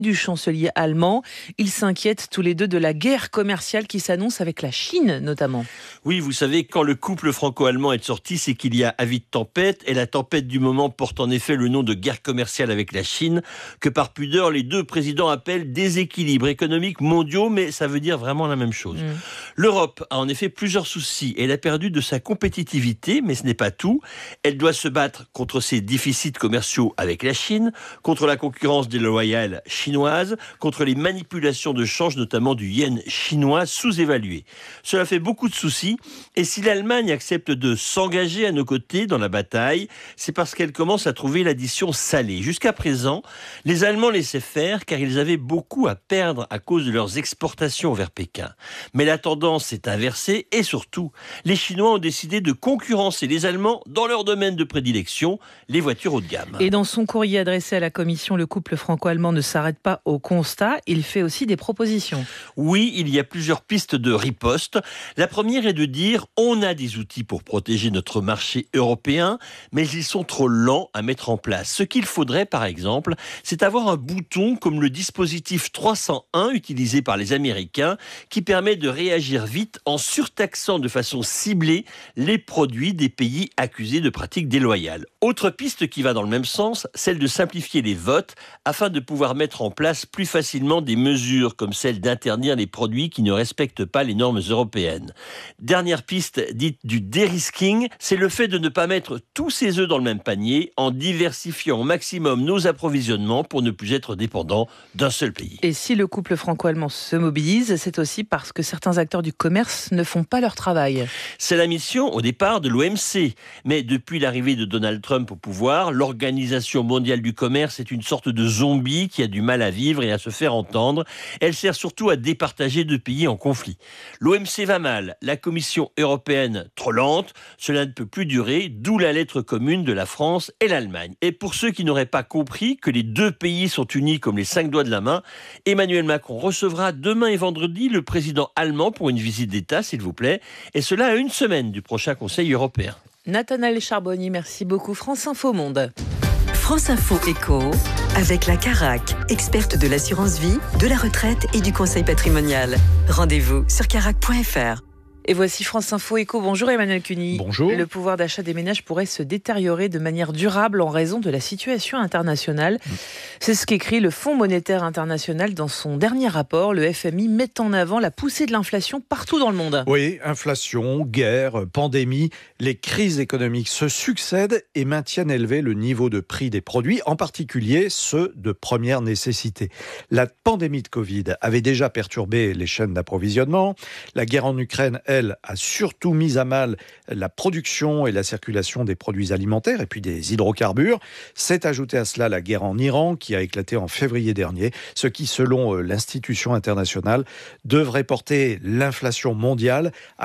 du chancelier allemand. Ils s'inquiètent tous les deux de la guerre commerciale qui s'annonce avec la Chine notamment. Oui, vous savez, quand le couple franco-allemand est sorti, c'est qu'il y a avis de tempête. Et la tempête du moment porte en effet le nom de guerre commerciale avec la Chine, que par pudeur, les deux présidents appellent déséquilibres économiques mondiaux, mais ça veut dire vraiment la même chose. L'Europe a en effet plusieurs soucis. Elle a perdu de sa compétitivité, mais ce n'est pas tout. Elle doit se battre contre ses déficits commerciaux avec la Chine, contre la concurrence déloyale chinoise, contre les manipulations de change, notamment du yen chinois sous-évalué. Cela fait beaucoup de soucis, et si l'Allemagne accepte de s'engager à nos côtés dans la bataille, c'est parce qu'elle commence à trouver l'addition salée. Jusqu'à présent, les Allemands laissaient faire car ils avaient beaucoup à perdre à cause de leurs exportations vers Pékin. Mais la tendance s'est inversée et surtout, les Chinois ont décidé de concurrencer les Allemands dans leur domaine de prédilection, les voitures haut de gamme. Et dans son courrier adressé à la Commission, le couple franco-allemand ne s'arrête pas au constat, il fait aussi des propositions. Oui, il y a plusieurs pistes de riposte. La première est de dire on a des outils pour protéger notre marché européen, mais ils sont trop lents à mettre en place. Ce qu'il faudrait, par exemple, c'est avoir un bouton comme le dispositif 301 utilisé par les Américains qui permet de réagir vite en surtaxant de façon ciblée les produits des pays accusés de pratiques déloyales. Autre piste qui va dans le même sens, celle de simplifier les votes afin de pouvoir mettre en place plus facilement des mesures comme celle d'interdire les produits qui ne respectent pas les normes européennes. Dernière piste dite du dérisking, c'est le fait de ne pas mettre tous ses œufs dans le même panier en diversifiant au maximum nos approvisionnements pour ne plus être dépendants d'un seul pays. Et si le couple franco-allemand se mobilise, c'est aussi parce que certains acteurs du commerce ne font pas leur travail. C'est la mission au départ de l'OMC. Mais depuis l'arrivée de Donald Trump au pouvoir, l'Organisation mondiale du commerce est une sorte de zombie qui a du mal à vivre et à se faire entendre. Elle sert surtout à départager deux pays en conflit. L'OMC va mal, la Commission européenne trop lente, cela ne peut plus durer, d'où la lettre commune de la France et l'Allemagne. Et pour ceux qui n'auraient pas compris que les deux pays sont unis comme les 5 doigts de la main, Emmanuel Macron recevra demain et vendredi le président allemand pour une visite d'État, s'il vous plaît, et cela à une semaine du prochain Conseil européen. Nathanaël Charbonnier, merci beaucoup. France Info Monde. France Info Éco, avec la Carac, experte de l'assurance vie, de la retraite et du conseil patrimonial. Rendez-vous sur carac.fr. Et voici France Info Éco. Bonjour Emmanuel Cuny. Bonjour. Le pouvoir d'achat des ménages pourrait se détériorer de manière durable en raison de la situation internationale. C'est ce qu'écrit le Fonds monétaire international dans son dernier rapport. Le FMI met en avant la poussée de l'inflation partout dans le monde. Oui, inflation, guerre, pandémie, les crises économiques se succèdent et maintiennent élevé le niveau de prix des produits, en particulier ceux de première nécessité. La pandémie de Covid avait déjà perturbé les chaînes d'approvisionnement. La guerre en Ukraine, elle, a surtout mis à mal la production et la circulation des produits alimentaires et puis des hydrocarbures. S'est ajouté à cela la guerre en Iran qui a éclaté en février dernier, ce qui, selon l'institution internationale, devrait porter l'inflation mondiale à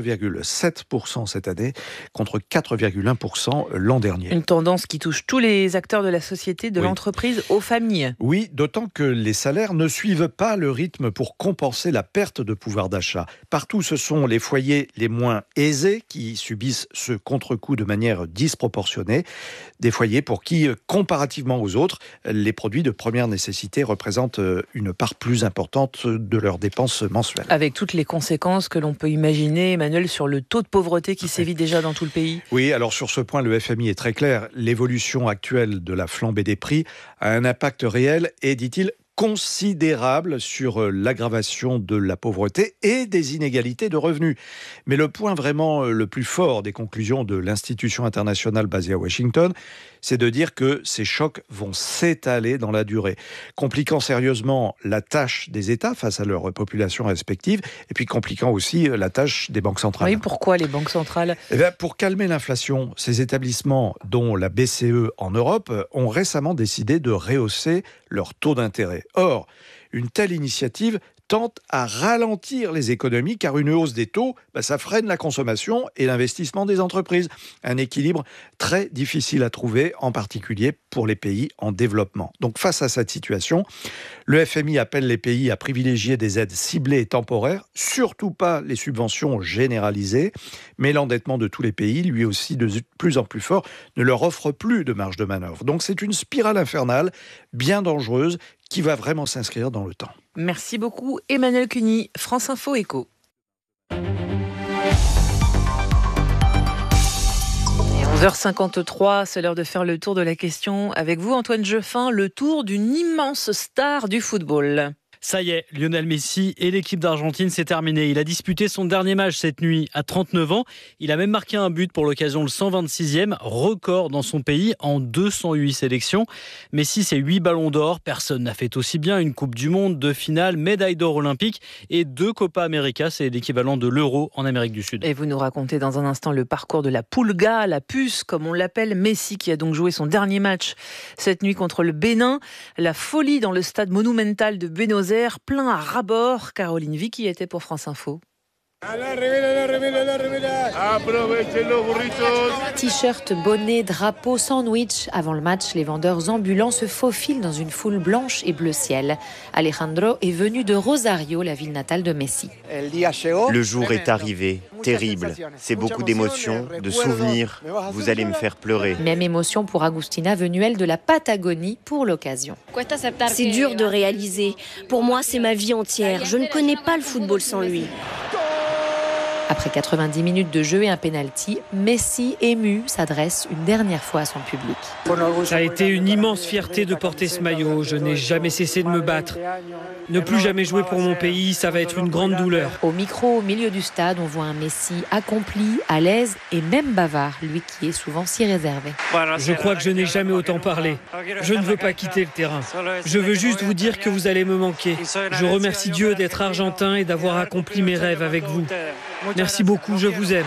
4,7% cette année contre 4,1% l'an dernier. Une tendance qui touche tous les acteurs de la société, de l'entreprise aux familles. Oui, d'autant que les salaires ne suivent pas le rythme pour compenser la perte de pouvoir d'achat. Partout, ce sont les foyers les moins aisés qui subissent ce contre-coup de manière disproportionnée. Des foyers pour qui, comparativement aux autres, les produits de première nécessité représentent une part plus importante de leurs dépenses mensuelles. Avec toutes les conséquences que l'on peut imaginer, Emmanuel, sur le taux de pauvreté qui sévit déjà dans tout le pays. Oui, alors sur ce point, le FMI est très clair. L'évolution actuelle de la flambée des prix a un impact réel et, dit-il, considérable sur l'aggravation de la pauvreté et des inégalités de revenus. Mais le point vraiment le plus fort des conclusions de l'institution internationale basée à Washington, c'est de dire que ces chocs vont s'étaler dans la durée, compliquant sérieusement la tâche des États face à leurs populations respectives et puis compliquant aussi la tâche des banques centrales. Oui, pourquoi les banques centrales ? Pour calmer l'inflation, ces établissements, dont la BCE en Europe, ont récemment décidé de rehausser leur taux d'intérêt. Or, une telle initiative tente à ralentir les économies car une hausse des taux, ça freine la consommation et l'investissement des entreprises. Un équilibre très difficile à trouver, en particulier pour les pays en développement. Donc face à cette situation, le FMI appelle les pays à privilégier des aides ciblées et temporaires, surtout pas les subventions généralisées, mais l'endettement de tous les pays, lui aussi de plus en plus fort, ne leur offre plus de marge de manœuvre. Donc c'est une spirale infernale, bien dangereuse, qui va vraiment s'inscrire dans le temps. Merci beaucoup Emmanuel Cuny, France Info Éco. 11h53, c'est l'heure de faire le tour de la question avec vous Antoine Jeffin, le tour d'une immense star du football. Ça y est, Lionel Messi et l'équipe d'Argentine, c'est terminé. Il a disputé son dernier match cette nuit à 39 ans. Il a même marqué un but pour l'occasion, le 126e, record dans son pays en 208 sélections. Messi, c'est 8 ballons d'or. Personne n'a fait aussi bien. Une Coupe du Monde, 2 finales, médaille d'or olympique et 2 Copa América. C'est l'équivalent de l'Euro en Amérique du Sud. Et vous nous racontez dans un instant le parcours de la Pulga, la puce, comme on l'appelle. Messi qui a donc joué son dernier match cette nuit contre le Bénin. La folie dans le stade monumental de Buenos Aires, plein à ras-bord. Caroline Vicky était pour France Info. T-shirt, bonnet, drapeau, sandwich. Avant le match, les vendeurs ambulants se faufilent dans une foule blanche et bleu ciel. Alejandro est venu de Rosario, la ville natale de Messi. Le jour est arrivé, terrible. C'est beaucoup d'émotions, de souvenirs. Vous allez me faire pleurer. Même émotion pour Agustina, venue elle de la Patagonie pour l'occasion. C'est dur de réaliser. Pour moi, c'est ma vie entière. Je ne connais pas le football sans lui. Après 90 minutes de jeu et un penalty, Messi, ému, s'adresse une dernière fois à son public. Ça a été une immense fierté de porter ce maillot. Je n'ai jamais cessé de me battre. Ne plus jamais jouer pour mon pays, ça va être une grande douleur. Au micro, au milieu du stade, on voit un Messi accompli, à l'aise et même bavard, lui qui est souvent si réservé. Je crois que je n'ai jamais autant parlé. Je ne veux pas quitter le terrain. Je veux juste vous dire que vous allez me manquer. Je remercie Dieu d'être argentin et d'avoir accompli mes rêves avec vous. Merci beaucoup, je vous aime.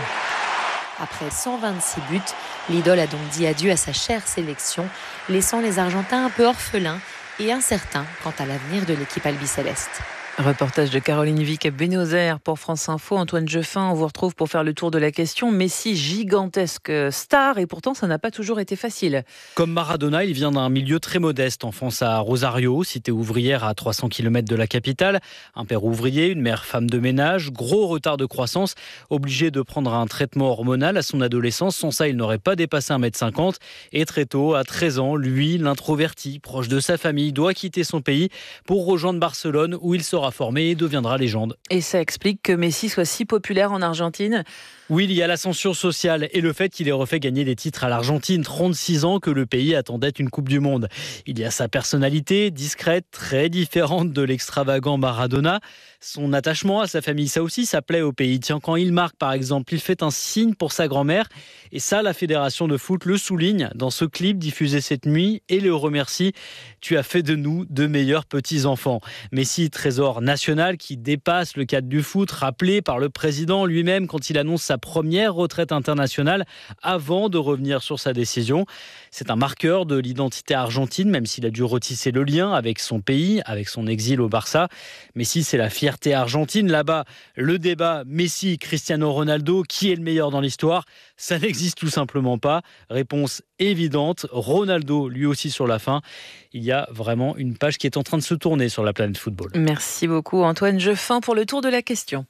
Après 126 buts, l'idole a donc dit adieu à sa chère sélection, laissant les Argentins un peu orphelins et incertains quant à l'avenir de l'équipe albicéleste. Reportage de Caroline Vick à Buenos Aires pour France Info. Antoine Jeffin, on vous retrouve pour faire le tour de la question. Messi, gigantesque star, et pourtant ça n'a pas toujours été facile. Comme Maradona, il vient d'un milieu très modeste. Enfance à Rosario, cité ouvrière à 300 km de la capitale. Un père ouvrier, une mère femme de ménage. Gros retard de croissance, obligé de prendre un traitement hormonal à son adolescence. Sans ça, il n'aurait pas dépassé 1,50 m. Et très tôt, à 13 ans, lui, l'introverti, proche de sa famille, doit quitter son pays pour rejoindre Barcelone, où il sera formé et deviendra légende. Et ça explique que Messi soit si populaire en Argentine. Oui, il y a l'ascension sociale et le fait qu'il ait refait gagner des titres à l'Argentine, 36 ans que le pays attendait une Coupe du Monde. Il y a sa personnalité, discrète, très différente de l'extravagant Maradona. Son attachement à sa famille, ça aussi, ça plaît au pays. Tiens, quand il marque, par exemple, il fait un signe pour sa grand-mère. Et ça, la Fédération de foot le souligne dans ce clip diffusé cette nuit et le remercie. Tu as fait de nous de meilleurs petits-enfants. Messi, trésor national qui dépasse le cadre du foot, rappelé par le président lui-même quand il annonce sa première retraite internationale avant de revenir sur sa décision. C'est un marqueur de l'identité argentine, même s'il a dû retisser le lien avec son pays, avec son exil au Barça. Messi, c'est la fierté argentine. Là-bas, le débat Messi, Cristiano Ronaldo, qui est le meilleur dans l'histoire? Ça n'existe tout simplement pas. Réponse évidente, Ronaldo, lui aussi sur la fin. Il y a vraiment une page qui est en train de se tourner sur la planète football. Merci beaucoup Antoine Jeffin pour le tour de la question.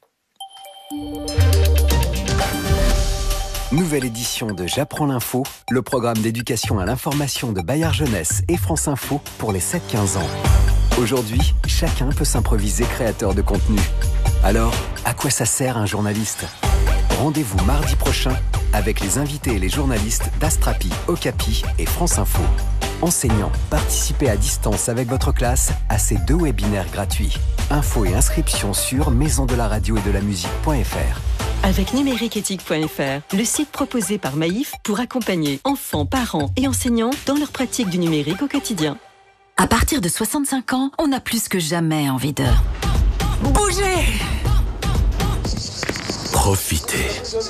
Nouvelle édition de J'apprends l'info, le programme d'éducation à l'information de Bayard Jeunesse et France Info pour les 7-15 ans. Aujourd'hui, chacun peut s'improviser créateur de contenu. Alors, à quoi ça sert un journaliste ? Rendez-vous mardi prochain avec les invités et les journalistes d'Astrapi, Okapi et France Info. Enseignants, participez à distance avec votre classe à ces 2 webinaires gratuits. Infos et inscriptions sur maisondelaradio-et-de-la-musique.fr. Avec numériqueéthique.fr, le site proposé par Maïf pour accompagner enfants, parents et enseignants dans leur pratique du numérique au quotidien. À partir de 65 ans, on a plus que jamais envie de bouger. Profiter.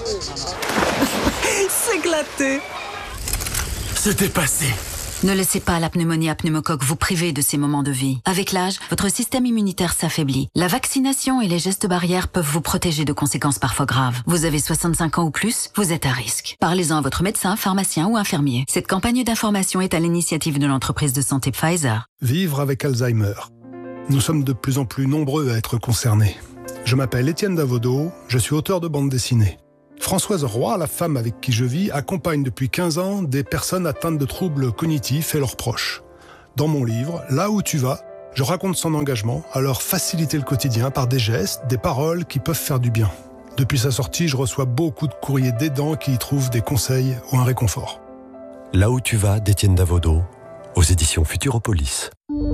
S'éclater. Se dépasser. Ne laissez pas la pneumonie à pneumocoque vous priver de ces moments de vie. Avec l'âge, votre système immunitaire s'affaiblit. La vaccination et les gestes barrières peuvent vous protéger de conséquences parfois graves. Vous avez 65 ans ou plus, vous êtes à risque. Parlez-en à votre médecin, pharmacien ou infirmier. Cette campagne d'information est à l'initiative de l'entreprise de santé Pfizer. Vivre avec Alzheimer. Nous sommes de plus en plus nombreux à être concernés. Je m'appelle Étienne Davodo, je suis auteur de bande dessinée. Françoise Roy, la femme avec qui je vis, accompagne depuis 15 ans des personnes atteintes de troubles cognitifs et leurs proches. Dans mon livre, Là où tu vas, Je raconte son engagement à leur faciliter le quotidien par des gestes, des paroles qui peuvent faire du bien. Depuis sa sortie, je reçois beaucoup de courriers d'aidants qui y trouvent des conseils ou un réconfort. Là où tu vas, d'Étienne Davodo, aux éditions Futuropolis.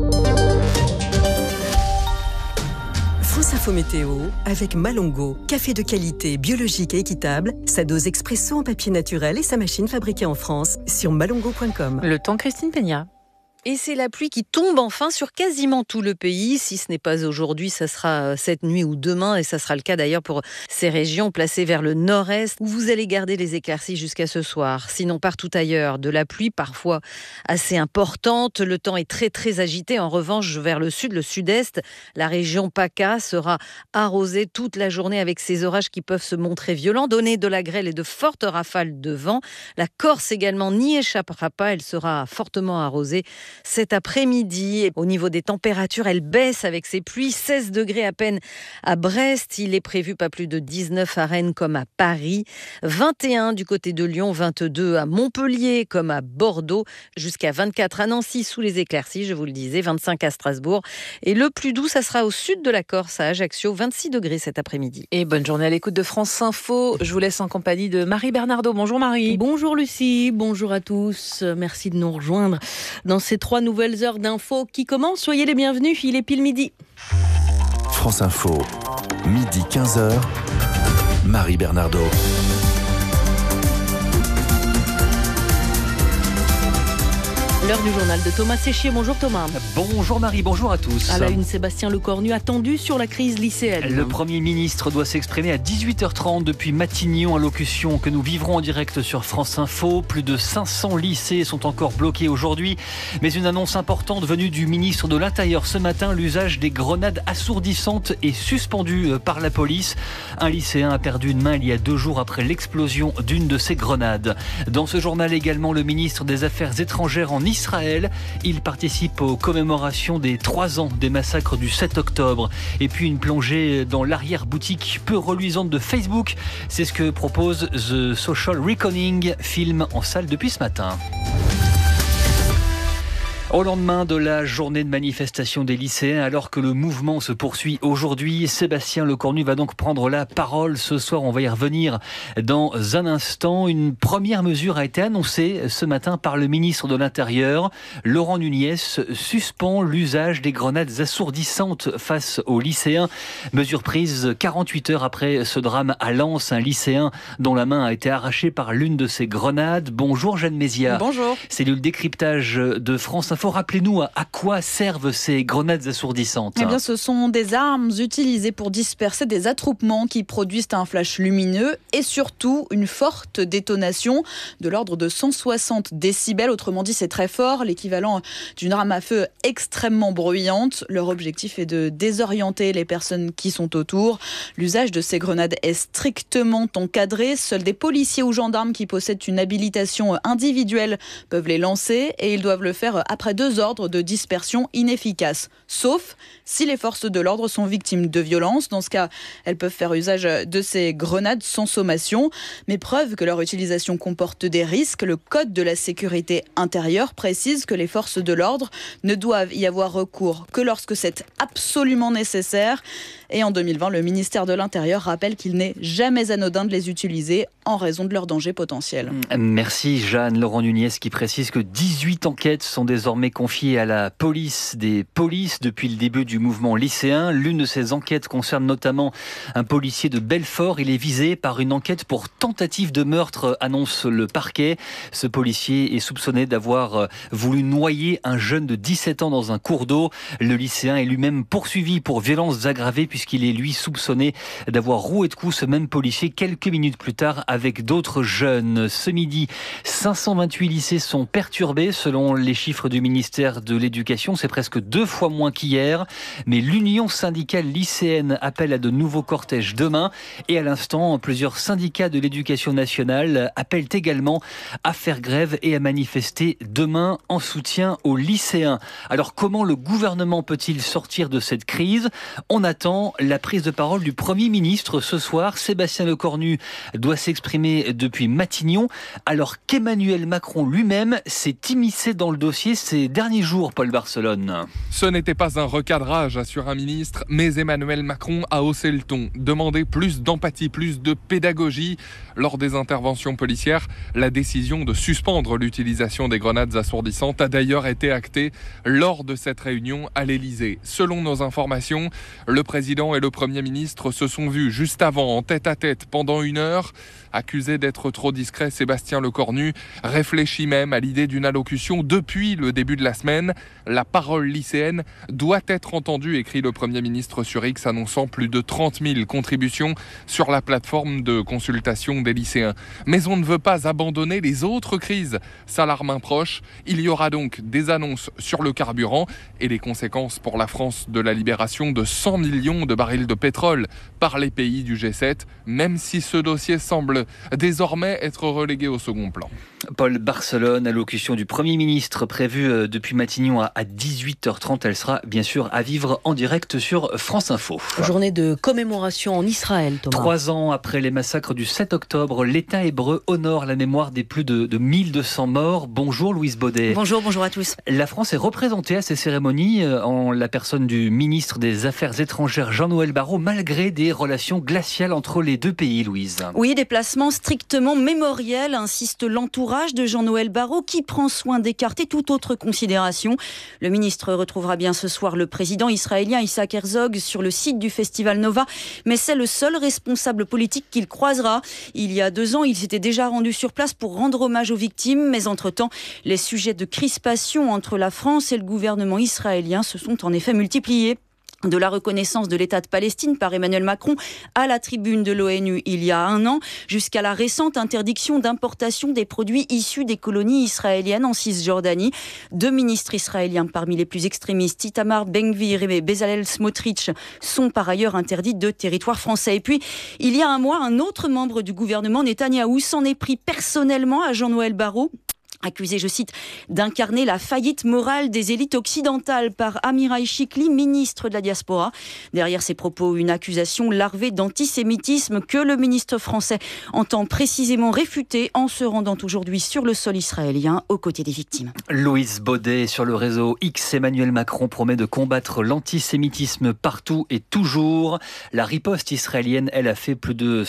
France Info Météo avec Malongo. Café de qualité, biologique et équitable. Sa dose expresso en papier naturel et sa machine fabriquée en France sur malongo.com. Le temps, Christine Peña. Et c'est la pluie qui tombe enfin sur quasiment tout le pays. Si ce n'est pas aujourd'hui, ça sera cette nuit ou demain. Et ça sera le cas d'ailleurs pour ces régions placées vers le nord-est où vous allez garder les éclaircies jusqu'à ce soir. Sinon, partout ailleurs, de la pluie parfois assez importante. Le temps est très très agité. En revanche, vers le sud, le sud-est, la région PACA sera arrosée toute la journée avec ces orages qui peuvent se montrer violents, donner de la grêle et de fortes rafales de vent. La Corse également n'y échappera pas. Elle sera fortement arrosée cet après-midi. Au niveau des températures, elle baisse avec ces pluies. 16 degrés à peine à Brest. Il est prévu pas plus de 19 à Rennes comme à Paris. 21 du côté de Lyon, 22 à Montpellier comme à Bordeaux. Jusqu'à 24 à Nancy sous les éclaircies, je vous le disais. 25 à Strasbourg. Et le plus doux, ça sera au sud de la Corse, à Ajaccio. 26 degrés cet après-midi. Et bonne journée à l'écoute de France Info. Je vous laisse en compagnie de Marie Bernardo. Bonjour Marie. Bonjour Lucie, bonjour à tous. Merci de nous rejoindre dans ces 3 nouvelles heures d'infos qui commencent. Soyez les bienvenus, il est pile midi. France Info, midi 15h, Marie Bernardo. L'heure du journal de Thomas Séchier. Bonjour Thomas. Bonjour Marie, bonjour à tous. À la une, Sébastien Lecornu attendu sur la crise lycéenne. Le Premier ministre doit s'exprimer à 18h30 depuis Matignon, allocution que nous vivrons en direct sur France Info. Plus de 500 lycées sont encore bloqués aujourd'hui. Mais une annonce importante venue du ministre de l'Intérieur ce matin, l'usage des grenades assourdissantes est suspendu par la police. Un lycéen a perdu une main il y a 2 jours après l'explosion d'une de ces grenades. Dans ce journal également, le ministre des Affaires étrangères en Israël. Il participe aux commémorations des 3 ans des massacres du 7 octobre. Et puis une plongée dans l'arrière-boutique peu reluisante de Facebook. C'est ce que propose The Social Reckoning, film en salle depuis ce matin. Au lendemain de la journée de manifestation des lycéens, alors que le mouvement se poursuit aujourd'hui, Sébastien Lecornu va donc prendre la parole ce soir. On va y revenir dans un instant. Une première mesure a été annoncée ce matin par le ministre de l'Intérieur. Laurent Nunez suspend l'usage des grenades assourdissantes face aux lycéens. Mesure prise 48 heures après ce drame à Lens, un lycéen dont la main a été arrachée par l'une de ces grenades. Bonjour Jeanne Mézia. Bonjour. Cellule décryptage de France Info. Rappelez-nous à quoi servent ces grenades assourdissantes. Eh bien, ce sont des armes utilisées pour disperser des attroupements qui produisent un flash lumineux et surtout une forte détonation de l'ordre de 160 décibels. Autrement dit, c'est très fort, l'équivalent d'une arme à feu extrêmement bruyante. Leur objectif est de désorienter les personnes qui sont autour. L'usage de ces grenades est strictement encadré. Seuls des policiers ou gendarmes qui possèdent une habilitation individuelle peuvent les lancer et ils doivent le faire après 2 ordres de dispersion inefficaces. Sauf si les forces de l'ordre sont victimes de violences. Dans ce cas, elles peuvent faire usage de ces grenades sans sommation. Mais preuve que leur utilisation comporte des risques, le Code de la sécurité intérieure précise que les forces de l'ordre ne doivent y avoir recours que lorsque c'est absolument nécessaire. Et en 2020, le ministère de l'Intérieur rappelle qu'il n'est jamais anodin de les utiliser en raison de leur danger potentiel. Merci Jeanne. Laurent Nunez qui précise que 18 enquêtes sont désormais confiées à la police des polices depuis le début du mouvement lycéen. L'une de ces enquêtes concerne notamment un policier de Belfort. Il est visé par une enquête pour tentative de meurtre, annonce le parquet. Ce policier est soupçonné d'avoir voulu noyer un jeune de 17 ans dans un cours d'eau. Le lycéen est lui-même poursuivi pour violences aggravées puisqu'il est lui soupçonné d'avoir roué de coups ce même policier quelques minutes plus tard avec d'autres jeunes. Ce midi, 528 lycées sont perturbés selon les chiffres du ministère de l'Éducation. C'est presque 2 fois moins qu'hier. Mais l'Union syndicale lycéenne appelle à de nouveaux cortèges demain. Et à l'instant, plusieurs syndicats de l'Éducation nationale appellent également à faire grève et à manifester demain en soutien aux lycéens. Alors comment le gouvernement peut-il sortir de cette crise ? On attend avant la prise de parole du Premier ministre ce soir. Sébastien Lecornu doit s'exprimer depuis Matignon, alors qu'Emmanuel Macron lui-même s'est immiscé dans le dossier ces derniers jours, Paul Barcelone. Ce n'était pas un recadrage, assure un ministre, mais Emmanuel Macron a haussé le ton, demandé plus d'empathie, plus de pédagogie. Lors des interventions policières, la décision de suspendre l'utilisation des grenades assourdissantes a d'ailleurs été actée lors de cette réunion à l'Élysée. Selon nos informations, le président et le Premier ministre se sont vus juste avant en tête-à-tête pendant 1 heure. Accusé d'être trop discret, Sébastien Lecornu réfléchit même à l'idée d'une allocution depuis le début de la semaine. La parole lycéenne doit être entendue, écrit le Premier ministre sur X, annonçant plus de 30 000 contributions sur la plateforme de consultation des lycéens. Mais on ne veut pas abandonner les autres crises, s'alarme un proche. Il y aura donc des annonces sur le carburant et les conséquences pour la France de la libération de 100 millions de barils de pétrole par les pays du G7, même si ce dossier semble désormais être relégué au second plan. Paul Barcelone, allocution du Premier ministre prévue depuis Matignon à 18h30. Elle sera bien sûr à vivre en direct sur France Info. Journée de commémoration en Israël, Thomas. 3 ans après les massacres du 7 octobre, l'État hébreu honore la mémoire des plus de 1200 morts. Bonjour Louise Baudet. Bonjour à tous. La France est représentée à ces cérémonies en la personne du ministre des Affaires étrangères Jean-Noël Barrot, malgré des relations glaciales entre les deux pays, Louise. Oui, déplacement strictement mémoriel, insiste l'entourage de Jean-Noël Barrot, qui prend soin d'écarter toute autre considération. Le ministre retrouvera bien ce soir le président israélien Isaac Herzog sur le site du Festival Nova, mais c'est le seul responsable politique qu'il croisera. Il y a 2 ans, il s'était déjà rendu sur place pour rendre hommage aux victimes, mais entre-temps, les sujets de crispation entre la France et le gouvernement israélien se sont en effet multipliés. De la reconnaissance de l'État de Palestine par Emmanuel Macron à la tribune de l'ONU il y a 1 an, jusqu'à la récente interdiction d'importation des produits issus des colonies israéliennes en Cisjordanie. 2 ministres israéliens parmi les plus extrémistes, Itamar Ben-Gvir et Bezalel Smotrich, sont par ailleurs interdits de territoire français. Et puis, il y a 1 mois, un autre membre du gouvernement, Netanyahou, s'en est pris personnellement à Jean-Noël Barrot, accusé, je cite, d'incarner la faillite morale des élites occidentales par Amirai Chikli, ministre de la diaspora. Derrière ces propos, une accusation larvée d'antisémitisme que le ministre français entend précisément réfuter en se rendant aujourd'hui sur le sol israélien aux côtés des victimes. Louise Baudet sur le réseau X. Emmanuel Macron promet de combattre l'antisémitisme partout et toujours. La riposte israélienne, elle, a fait plus de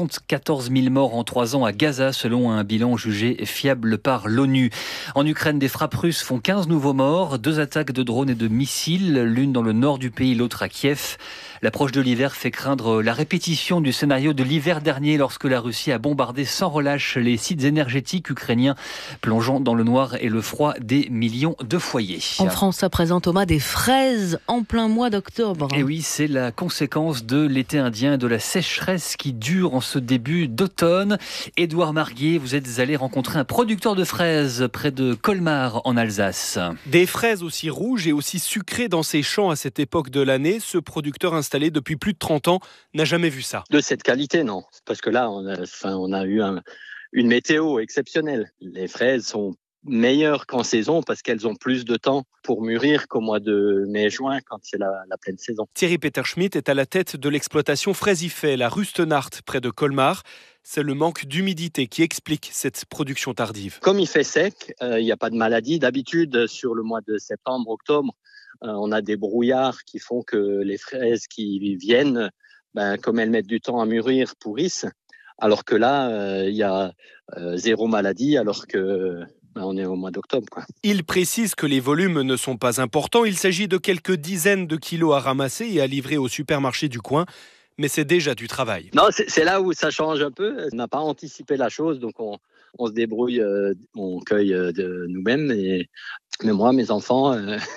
74 000 morts en 3 ans à Gaza, selon un bilan jugé fiable par l'ONU. En Ukraine, des frappes russes font 15 nouveaux morts, 2 attaques de drones et de missiles, l'une dans le nord du pays, l'autre à Kiev. L'approche de l'hiver fait craindre la répétition du scénario de l'hiver dernier lorsque la Russie a bombardé sans relâche les sites énergétiques ukrainiens, plongeant dans le noir et le froid des millions de foyers. En France, à présent, Thomas, des fraises en plein mois d'octobre. Et oui, c'est la conséquence de l'été indien et de la sécheresse qui dure en ce début d'automne. Édouard Marguier, vous êtes allé rencontrer un producteur de fraises près de Colmar en Alsace. Des fraises aussi rouges et aussi sucrées dans ses champs à cette époque de l'année. Ce producteur installé depuis plus de 30 ans n'a jamais vu ça. De cette qualité, non. Parce que là, on a eu une météo exceptionnelle. Les fraises sont meilleures qu'en saison parce qu'elles ont plus de temps pour mûrir qu'au mois de mai-juin quand c'est la pleine saison. Thierry Peterschmidt est à la tête de l'exploitation Fraisifet, la Rustenart, près de Colmar. C'est le manque d'humidité qui explique cette production tardive. Comme il fait sec, il n'y a pas de maladie. D'habitude, sur le mois de septembre, octobre, on a des brouillards qui font que les fraises qui viennent, comme elles mettent du temps à mûrir, pourrissent. Alors que là, il y a 0 maladie, alors que on est au mois d'octobre, quoi. Il précise que les volumes ne sont pas importants. Il s'agit de quelques dizaines de kilos à ramasser et à livrer au supermarché du coin. Mais c'est déjà du travail. Non, c'est là où ça change un peu. On n'a pas anticipé la chose, donc on se débrouille, on cueille de nous-mêmes. Mais moi, mes enfants,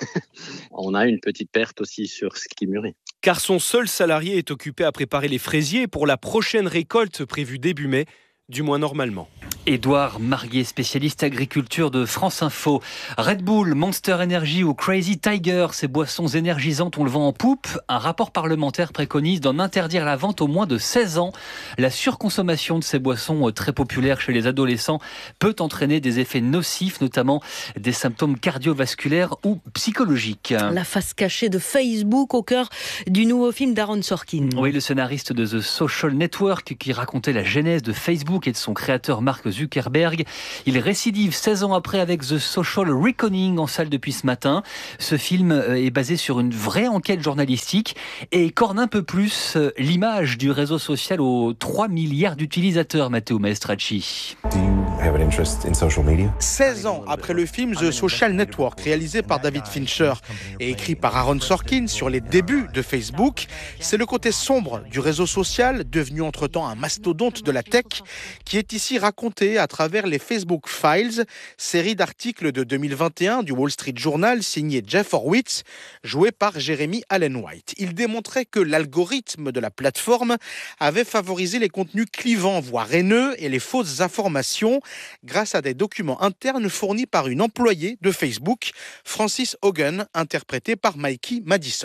on a une petite perte aussi sur ce qui mûrit. Car son seul salarié est occupé à préparer les fraisiers pour la prochaine récolte prévue début mai, du moins normalement. Édouard Marier, spécialiste agriculture de France Info. Red Bull, Monster Energy ou Crazy Tiger, ces boissons énergisantes, on le vend en poupe. Un rapport parlementaire préconise d'en interdire la vente aux moins de 16 ans. La surconsommation de ces boissons très populaires chez les adolescents peut entraîner des effets nocifs, notamment des symptômes cardiovasculaires ou psychologiques. La face cachée de Facebook au cœur du nouveau film d'Aaron Sorkin. Oui, le scénariste de The Social Network qui racontait la genèse de Facebook et de son créateur Mark Zuckerberg. Il récidive 16 ans après avec The Social Reckoning en salle depuis ce matin. Ce film est basé sur une vraie enquête journalistique et corne un peu plus l'image du réseau social aux 3 milliards d'utilisateurs, Matteo Maestracci. 16 ans après le film The Social Network, réalisé par David Fincher et écrit par Aaron Sorkin sur les débuts de Facebook, c'est le côté sombre du réseau social, devenu entre-temps un mastodonte de la tech, qui est ici raconté à travers les Facebook Files, série d'articles de 2021 du Wall Street Journal signé Jeff Horowitz, joué par Jeremy Allen White. Il démontrait que l'algorithme de la plateforme avait favorisé les contenus clivants, voire haineux, et les fausses informations grâce à des documents internes fournis par une employée de Facebook, Frances Hogan, interprétée par Mikey Madison.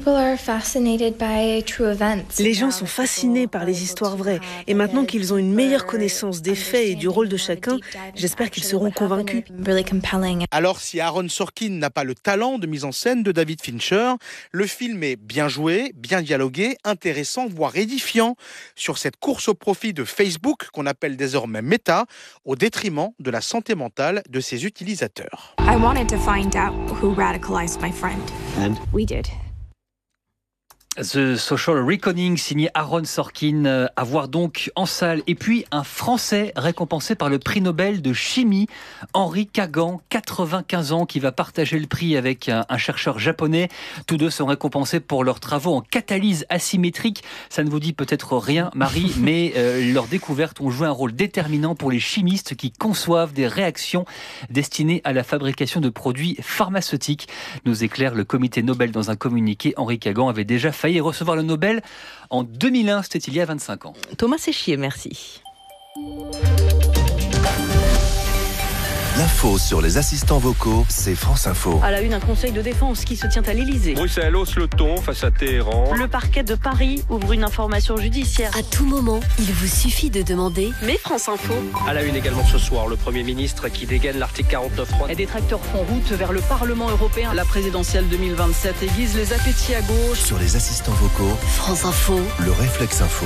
Les gens sont fascinés par les histoires vraies, et maintenant qu'ils ont une meilleure connaissance des faits et du rôle de chacun, j'espère qu'ils seront convaincus. Alors, si Aaron Sorkin n'a pas le talent de mise en scène de David Fincher, le film est bien joué, bien dialogué, intéressant, voire édifiant sur cette course au profit de Facebook, qu'on appelle désormais Meta, au détriment de la santé mentale de ses utilisateurs. I wanted to find out who radicalized my friend. And? We did. The Social Reckoning, signé Aaron Sorkin, à voir donc en salle. Et puis un Français récompensé par le prix Nobel de chimie, Henri Kagan, 95 ans, qui va partager le prix avec un chercheur japonais. Tous deux sont récompensés pour leurs travaux en catalyse asymétrique. Ça ne vous dit peut-être rien, Marie, mais leurs découvertes ont joué un rôle déterminant pour les chimistes qui conçoivent des réactions destinées à la fabrication de produits pharmaceutiques. Nous éclaire le comité Nobel dans un communiqué. Henri Kagan avait déjà failli recevoir le Nobel en 2001, c'était il y a 25 ans. Thomas Séchier, merci. L'info sur les assistants vocaux, c'est France Info. À la une, un conseil de défense qui se tient à l'Elysée. Bruxelles hausse le ton face à Téhéran. Le parquet de Paris ouvre une information judiciaire. À tout moment, il vous suffit de demander. Mais France Info. À la une également ce soir, le Premier ministre qui dégaine l'article 49.3. Et des tracteurs font route vers le Parlement européen. La présidentielle 2027 aiguise les appétits à gauche. Sur les assistants vocaux, France Info. Le réflexe info.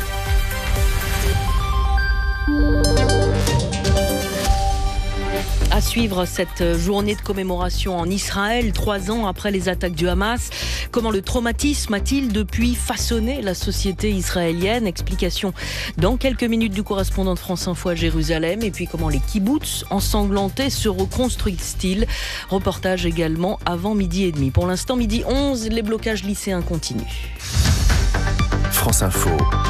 À suivre cette journée de commémoration en Israël, 3 ans après les attaques du Hamas. Comment le traumatisme a-t-il depuis façonné la société israélienne? Explication dans quelques minutes du correspondant de France Info à Jérusalem. Et puis comment les kibboutz ensanglantés se reconstruisent-ils? Reportage également avant 12h30. Pour l'instant, 12h11, les blocages lycéens continuent. France Info,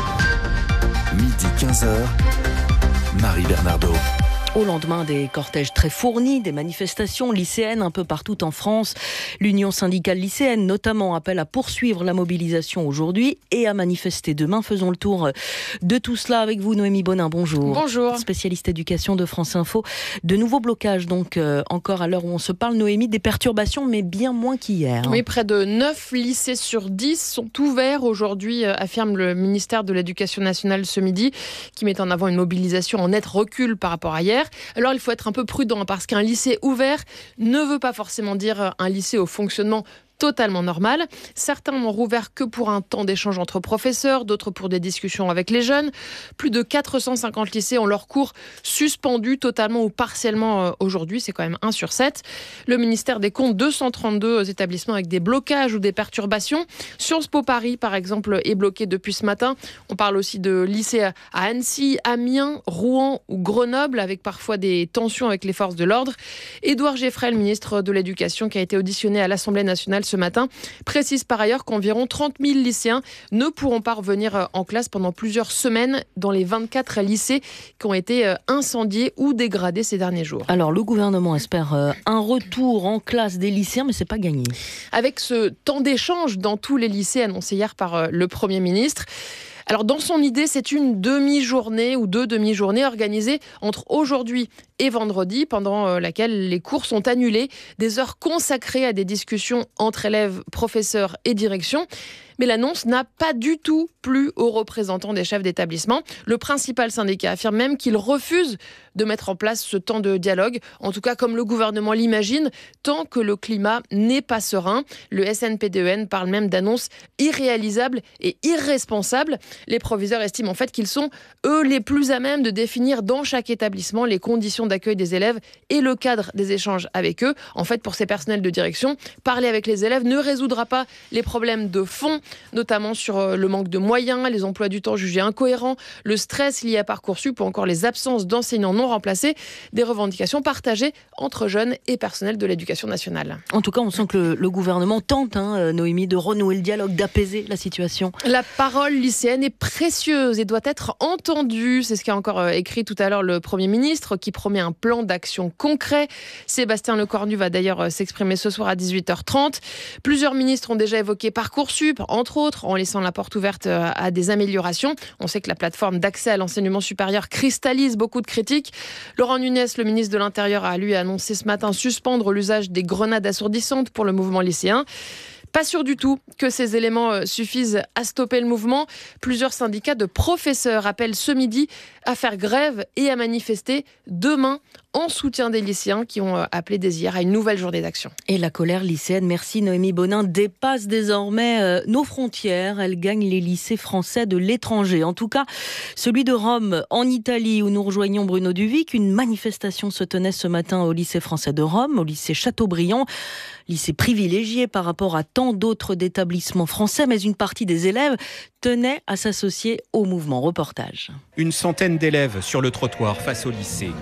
12h15, Marie Bernardo. Au lendemain des cortèges très fournis, des manifestations lycéennes un peu partout en France, l'Union syndicale lycéenne notamment appelle à poursuivre la mobilisation aujourd'hui et à manifester demain. Faisons le tour de tout cela avec vous, Noémie Bonin. Bonjour. Bonjour. Spécialiste éducation de France Info. De nouveaux blocages donc encore à l'heure où on se parle, Noémie, des perturbations mais bien moins qu'hier. Oui, près de 9 lycées sur 10 sont ouverts aujourd'hui, affirme le ministère de l'Éducation nationale ce midi, qui met en avant une mobilisation en net recul par rapport à hier. Alors il faut être un peu prudent parce qu'un lycée ouvert ne veut pas forcément dire un lycée au fonctionnement totalement normal. Certains n'ont rouvert que pour un temps d'échange entre professeurs, d'autres pour des discussions avec les jeunes. Plus de 450 lycées ont leurs cours suspendus totalement ou partiellement aujourd'hui. C'est quand même 1 sur 7. Le ministère décompte 232 établissements avec des blocages ou des perturbations. Sciences Po Paris, par exemple, est bloqué depuis ce matin. On parle aussi de lycées à Annecy, Amiens, Rouen ou Grenoble, avec parfois des tensions avec les forces de l'ordre. Édouard Geffrel, ministre de l'Éducation, qui a été auditionné à l'Assemblée nationale ce matin, précise par ailleurs qu'environ 30 000 lycéens ne pourront pas revenir en classe pendant plusieurs semaines dans les 24 lycées qui ont été incendiés ou dégradés ces derniers jours. Alors le gouvernement espère un retour en classe des lycéens, mais c'est pas gagné. Avec ce temps d'échange dans tous les lycées annoncé hier par le Premier ministre, Alors dans son idée, c'est une demi-journée ou 2 demi-journées organisées entre aujourd'hui et vendredi, pendant laquelle les cours sont annulés, des heures consacrées à des discussions entre élèves, professeurs et direction. Mais l'annonce n'a pas du tout plu aux représentants des chefs d'établissement. Le principal syndicat affirme même qu'il refuse de mettre en place ce temps de dialogue, en tout cas comme le gouvernement l'imagine, tant que le climat n'est pas serein. Le SNPDEN parle même d'annonces irréalisables et irresponsables. Les proviseurs estiment en fait qu'ils sont, eux, les plus à même de définir dans chaque établissement les conditions d'accueil des élèves et le cadre des échanges avec eux. En fait, pour ces personnels de direction, parler avec les élèves ne résoudra pas les problèmes de fond, notamment sur le manque de moyens, les emplois du temps jugés incohérents, le stress lié à Parcoursup ou encore les absences d'enseignants non remplacés, des revendications partagées entre jeunes et personnels de l'éducation nationale. En tout cas, on sent que le gouvernement tente, Noémie, de renouer le dialogue, d'apaiser la situation. La parole lycéenne est précieuse et doit être entendue. C'est ce qu'a encore écrit tout à l'heure le Premier ministre, qui promet un plan d'action concret. Sébastien Lecornu va d'ailleurs s'exprimer ce soir à 18h30. Plusieurs ministres ont déjà évoqué Parcoursup, entre autres, en laissant la porte ouverte à des améliorations. On sait que la plateforme d'accès à l'enseignement supérieur cristallise beaucoup de critiques. Laurent Nunez, le ministre de l'Intérieur, a lui annoncé ce matin suspendre l'usage des grenades assourdissantes pour le mouvement lycéen. Pas sûr du tout que ces éléments suffisent à stopper le mouvement. Plusieurs syndicats de professeurs appellent ce midi à faire grève et à manifester demain en soutien des lycéens qui ont appelé dès hier à une nouvelle journée d'action. Et la colère lycéenne, merci Noémie Bonin, dépasse désormais nos frontières. Elle gagne les lycées français de l'étranger. En tout cas, celui de Rome, en Italie, où nous rejoignons Bruno Duvic. Une manifestation se tenait ce matin au lycée français de Rome, au lycée Chateaubriand. Lycée privilégié par rapport à tant d'autres établissements français, mais une partie des élèves tenait à s'associer au mouvement. Reportage. Une centaine d'élèves sur le trottoir face au lycée.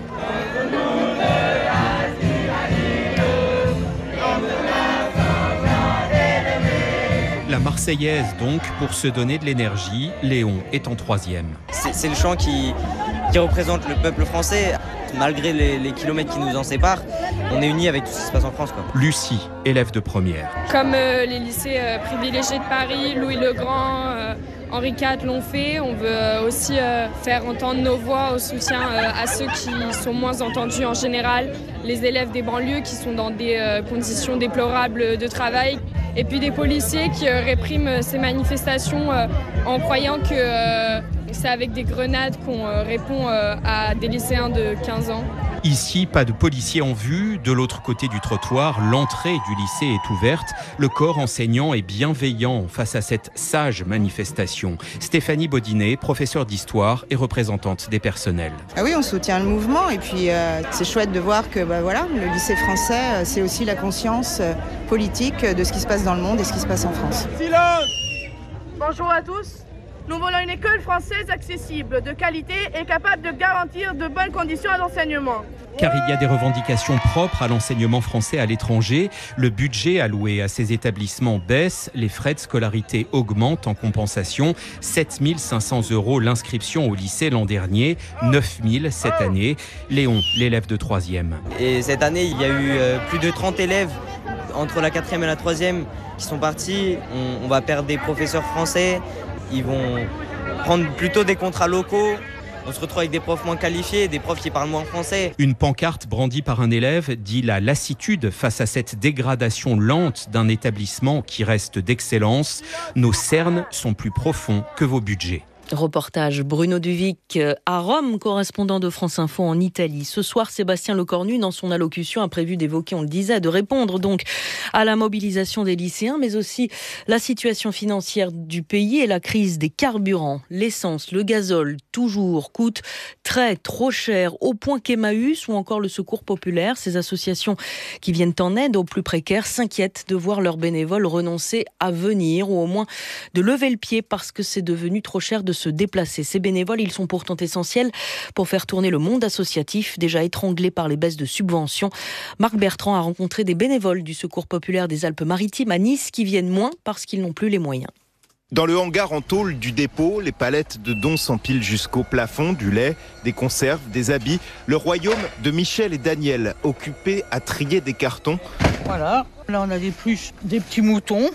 La Marseillaise donc, pour se donner de l'énergie. Léon est en 3e. C'est le chant qui représente le peuple français. Malgré les kilomètres qui nous en séparent, on est unis avec tout ce qui se passe en France, quoi. Lucie, élève de première. Comme les lycées privilégiés de Paris, Louis le Grand, Henri IV l'ont fait, on veut aussi faire entendre nos voix au soutien à ceux qui sont moins entendus en général, les élèves des banlieues qui sont dans des conditions déplorables de travail, et puis des policiers qui répriment ces manifestations en croyant que c'est avec des grenades qu'on répond à des lycéens de 15 ans. Ici, pas de policiers en vue. De l'autre côté du trottoir, l'entrée du lycée est ouverte. Le corps enseignant est bienveillant face à cette sage manifestation. Stéphanie Baudinet, professeure d'histoire et représentante des personnels. Ah oui, on soutient le mouvement et puis c'est chouette de voir que le lycée français, c'est aussi la conscience politique de ce qui se passe dans le monde et ce qui se passe en France. Silence! Bonjour à tous. Nous voulons une école française accessible, de qualité et capable de garantir de bonnes conditions à l'enseignement. Car il y a des revendications propres à l'enseignement français à l'étranger. Le budget alloué à ces établissements baisse, les frais de scolarité augmentent en compensation. 7 500 € l'inscription au lycée l'an dernier, 9 000 cette année. Léon, l'élève de 3e. Et cette année, il y a eu plus de 30 élèves entre la 4e et la 3e qui sont partis. On va perdre des professeurs français. Ils vont prendre plutôt des contrats locaux. On se retrouve avec des profs moins qualifiés, des profs qui parlent moins français. Une pancarte brandie par un élève dit la lassitude face à cette dégradation lente d'un établissement qui reste d'excellence. Nos cernes sont plus profonds que vos budgets. Reportage Bruno Duvic à Rome, correspondant de France Info en Italie. Ce soir, Sébastien Lecornu, dans son allocution, a prévu d'évoquer, on le disait, de répondre donc à la mobilisation des lycéens, mais aussi la situation financière du pays et la crise des carburants. L'essence, le gazole, toujours, coûtent trop cher, au point qu'Emmaüs ou encore le Secours populaire, ces associations qui viennent en aide aux plus précaires, s'inquiètent de voir leurs bénévoles renoncer à venir ou au moins de lever le pied parce que c'est devenu trop cher de se déplacer. Ces bénévoles, ils sont pourtant essentiels pour faire tourner le monde associatif, déjà étranglé par les baisses de subventions. Marc Bertrand a rencontré des bénévoles du Secours populaire des Alpes-Maritimes à Nice qui viennent moins parce qu'ils n'ont plus les moyens. Dans le hangar en tôle du dépôt, les palettes de dons s'empilent jusqu'au plafond, du lait, des conserves, des habits. Le royaume de Michel et Daniel, occupés à trier des cartons. Voilà, là on a des petits moutons.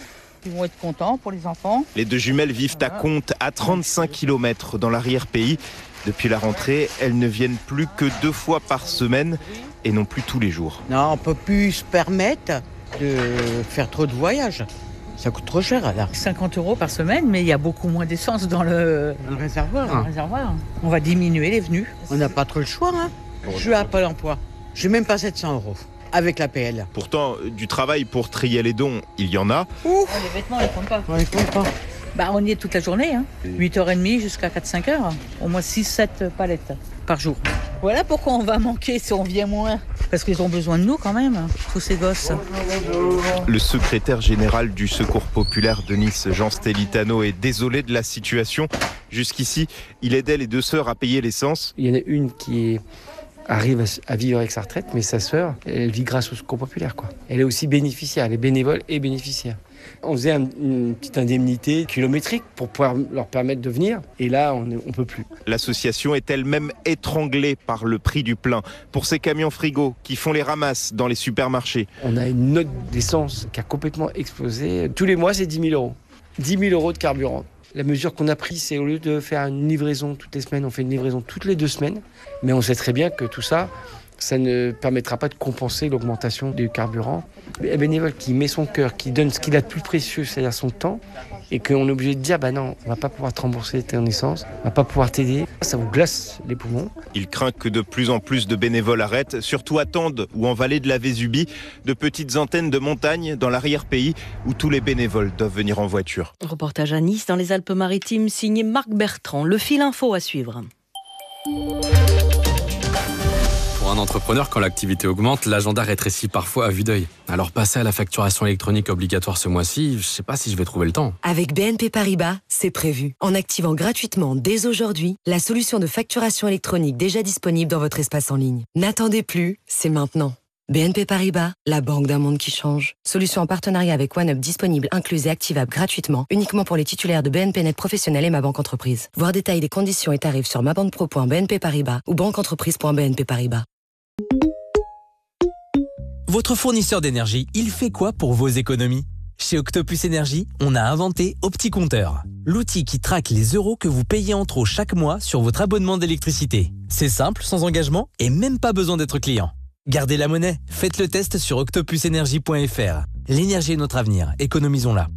Ils vont être contents pour les enfants. Les deux jumelles vivent à Contes, à 35 km dans l'arrière-pays. Depuis la rentrée, elles ne viennent plus que 2 fois par semaine et non plus tous les jours. Non, on ne peut plus se permettre de faire trop de voyages. Ça coûte trop cher là. 50 € par semaine, mais il y a beaucoup moins d'essence dans le réservoir. On va diminuer les venues. On n'a pas trop le choix. Je suis à Pôle emploi. Je n'ai même pas 700 € avec l'APL. Pourtant, du travail pour trier les dons, il y en a. Les vêtements, on les compte pas. On les compte pas. On y est toute la journée, 8h30 jusqu'à 4-5 heures. Au moins 6-7 palettes par jour. Voilà pourquoi on va manquer si on vient moins. Parce qu'ils ont besoin de nous quand même, tous ces gosses. Le secrétaire général du Secours populaire de Nice, Jean Stellitano, est désolé de la situation. Jusqu'ici, il aidait les 2 sœurs à payer l'essence. Il y en a une qui arrive à vivre avec sa retraite, mais sa sœur, elle vit grâce au Secours populaire, quoi. Elle est aussi bénéficiaire, elle est bénévole et bénéficiaire. On faisait une petite indemnité kilométrique pour pouvoir leur permettre de venir. Et là, on ne peut plus. L'association est elle-même étranglée par le prix du plein. Pour ces camions frigo qui font les ramasses dans les supermarchés. On a une note d'essence qui a complètement explosé. Tous les mois, c'est 10 000 €. 10 000 € de carburant. La mesure qu'on a prise, c'est au lieu de faire une livraison toutes les semaines, on fait une livraison toutes les 2 semaines. Mais on sait très bien que tout ça, ça ne permettra pas de compenser l'augmentation du carburant. Un bénévole qui met son cœur, qui donne ce qu'il a de plus précieux, c'est-à-dire son temps, et qu'on est obligé de dire non, on ne va pas pouvoir te rembourser ton essence, on ne va pas pouvoir t'aider, ça vous glace les poumons. Il craint que de plus en plus de bénévoles arrêtent, surtout à Tende ou en vallée de la Vésubie, de petites antennes de montagne dans l'arrière-pays où tous les bénévoles doivent venir en voiture. Reportage à Nice, dans les Alpes-Maritimes, signé Marc Bertrand. Le fil info à suivre. Pour un entrepreneur, quand l'activité augmente, l'agenda rétrécit parfois à vue d'œil. Alors passer à la facturation électronique obligatoire ce mois-ci, je ne sais pas si je vais trouver le temps. Avec BNP Paribas, c'est prévu. En activant gratuitement dès aujourd'hui la solution de facturation électronique déjà disponible dans votre espace en ligne. N'attendez plus, c'est maintenant. BNP Paribas, la banque d'un monde qui change. Solution en partenariat avec OneUp disponible, incluse et activable gratuitement, uniquement pour les titulaires de BNP Net Professionnel et Ma Banque Entreprise. Voir détails des conditions et tarifs sur mabanquepro.bnp Paribas ou banqueentreprise.bnp Paribas. Votre fournisseur d'énergie, il fait quoi pour vos économies ? Chez Octopus Énergie, on a inventé OptiCompteur, l'outil qui traque les euros que vous payez en trop chaque mois sur votre abonnement d'électricité. C'est simple, sans engagement et même pas besoin d'être client. Gardez la monnaie, faites le test sur octopusenergie.fr. L'énergie est notre avenir, économisons-la.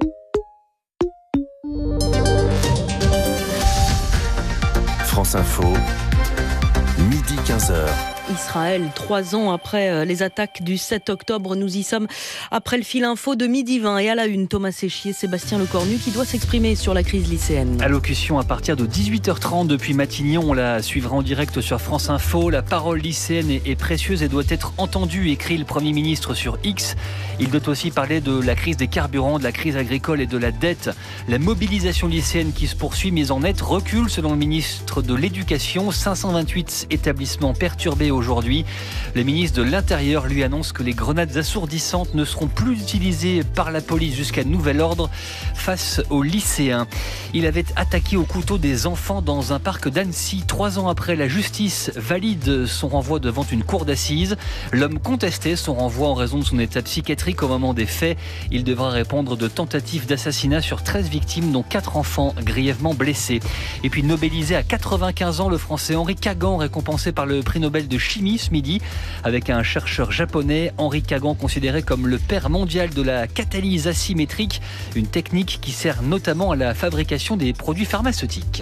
France Info, midi 15h. Israël, 3 ans après les attaques du 7 octobre, nous y sommes après le fil info de midi 20 et à la une, Thomas Séchier, Sébastien Lecornu qui doit s'exprimer sur la crise lycéenne. Allocution à partir de 18h30 depuis Matignon, on la suivra en direct sur France Info. La parole lycéenne est précieuse et doit être entendue, écrit le Premier ministre sur X. Il doit aussi parler de la crise des carburants, de la crise agricole et de la dette. La mobilisation lycéenne qui se poursuit, mise en net, recule selon le ministre de l'Éducation. 528 établissements perturbés aujourd'hui. Le ministre de l'Intérieur lui annonce que les grenades assourdissantes ne seront plus utilisées par la police jusqu'à nouvel ordre face aux lycéens. Il avait attaqué au couteau des enfants dans un parc d'Annecy. 3 ans après, la justice valide son renvoi devant une cour d'assises. L'homme contestait son renvoi en raison de son état psychiatrique au moment des faits. Il devra répondre de tentatives d'assassinat sur 13 victimes, dont 4 enfants grièvement blessés. Et puis nobelisé à 95 ans, le français Henri Kagan, récompensé par le prix Nobel de chimie ce midi, avec un chercheur japonais. Henri Kagan, considéré comme le père mondial de la catalyse asymétrique, une technique qui sert notamment à la fabrication des produits pharmaceutiques.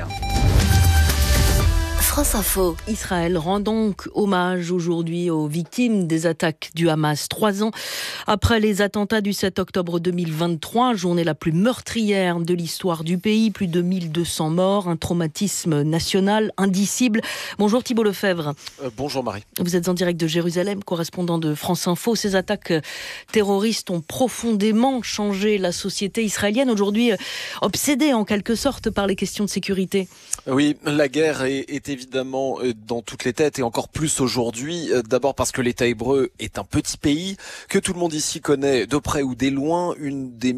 France Info. Israël rend donc hommage aujourd'hui aux victimes des attaques du Hamas. 3 ans après les attentats du 7 octobre 2023, journée la plus meurtrière de l'histoire du pays. Plus de 1200 morts, un traumatisme national indicible. Bonjour Thibault Lefebvre. Bonjour Marie. Vous êtes en direct de Jérusalem, correspondant de France Info. Ces attaques terroristes ont profondément changé la société israélienne, aujourd'hui obsédée en quelque sorte par les questions de sécurité. Oui, la guerre est évidemment évidemment dans toutes les têtes et encore plus aujourd'hui. D'abord parce que l'État hébreu est un petit pays, que tout le monde ici connaît de près ou de loin, une des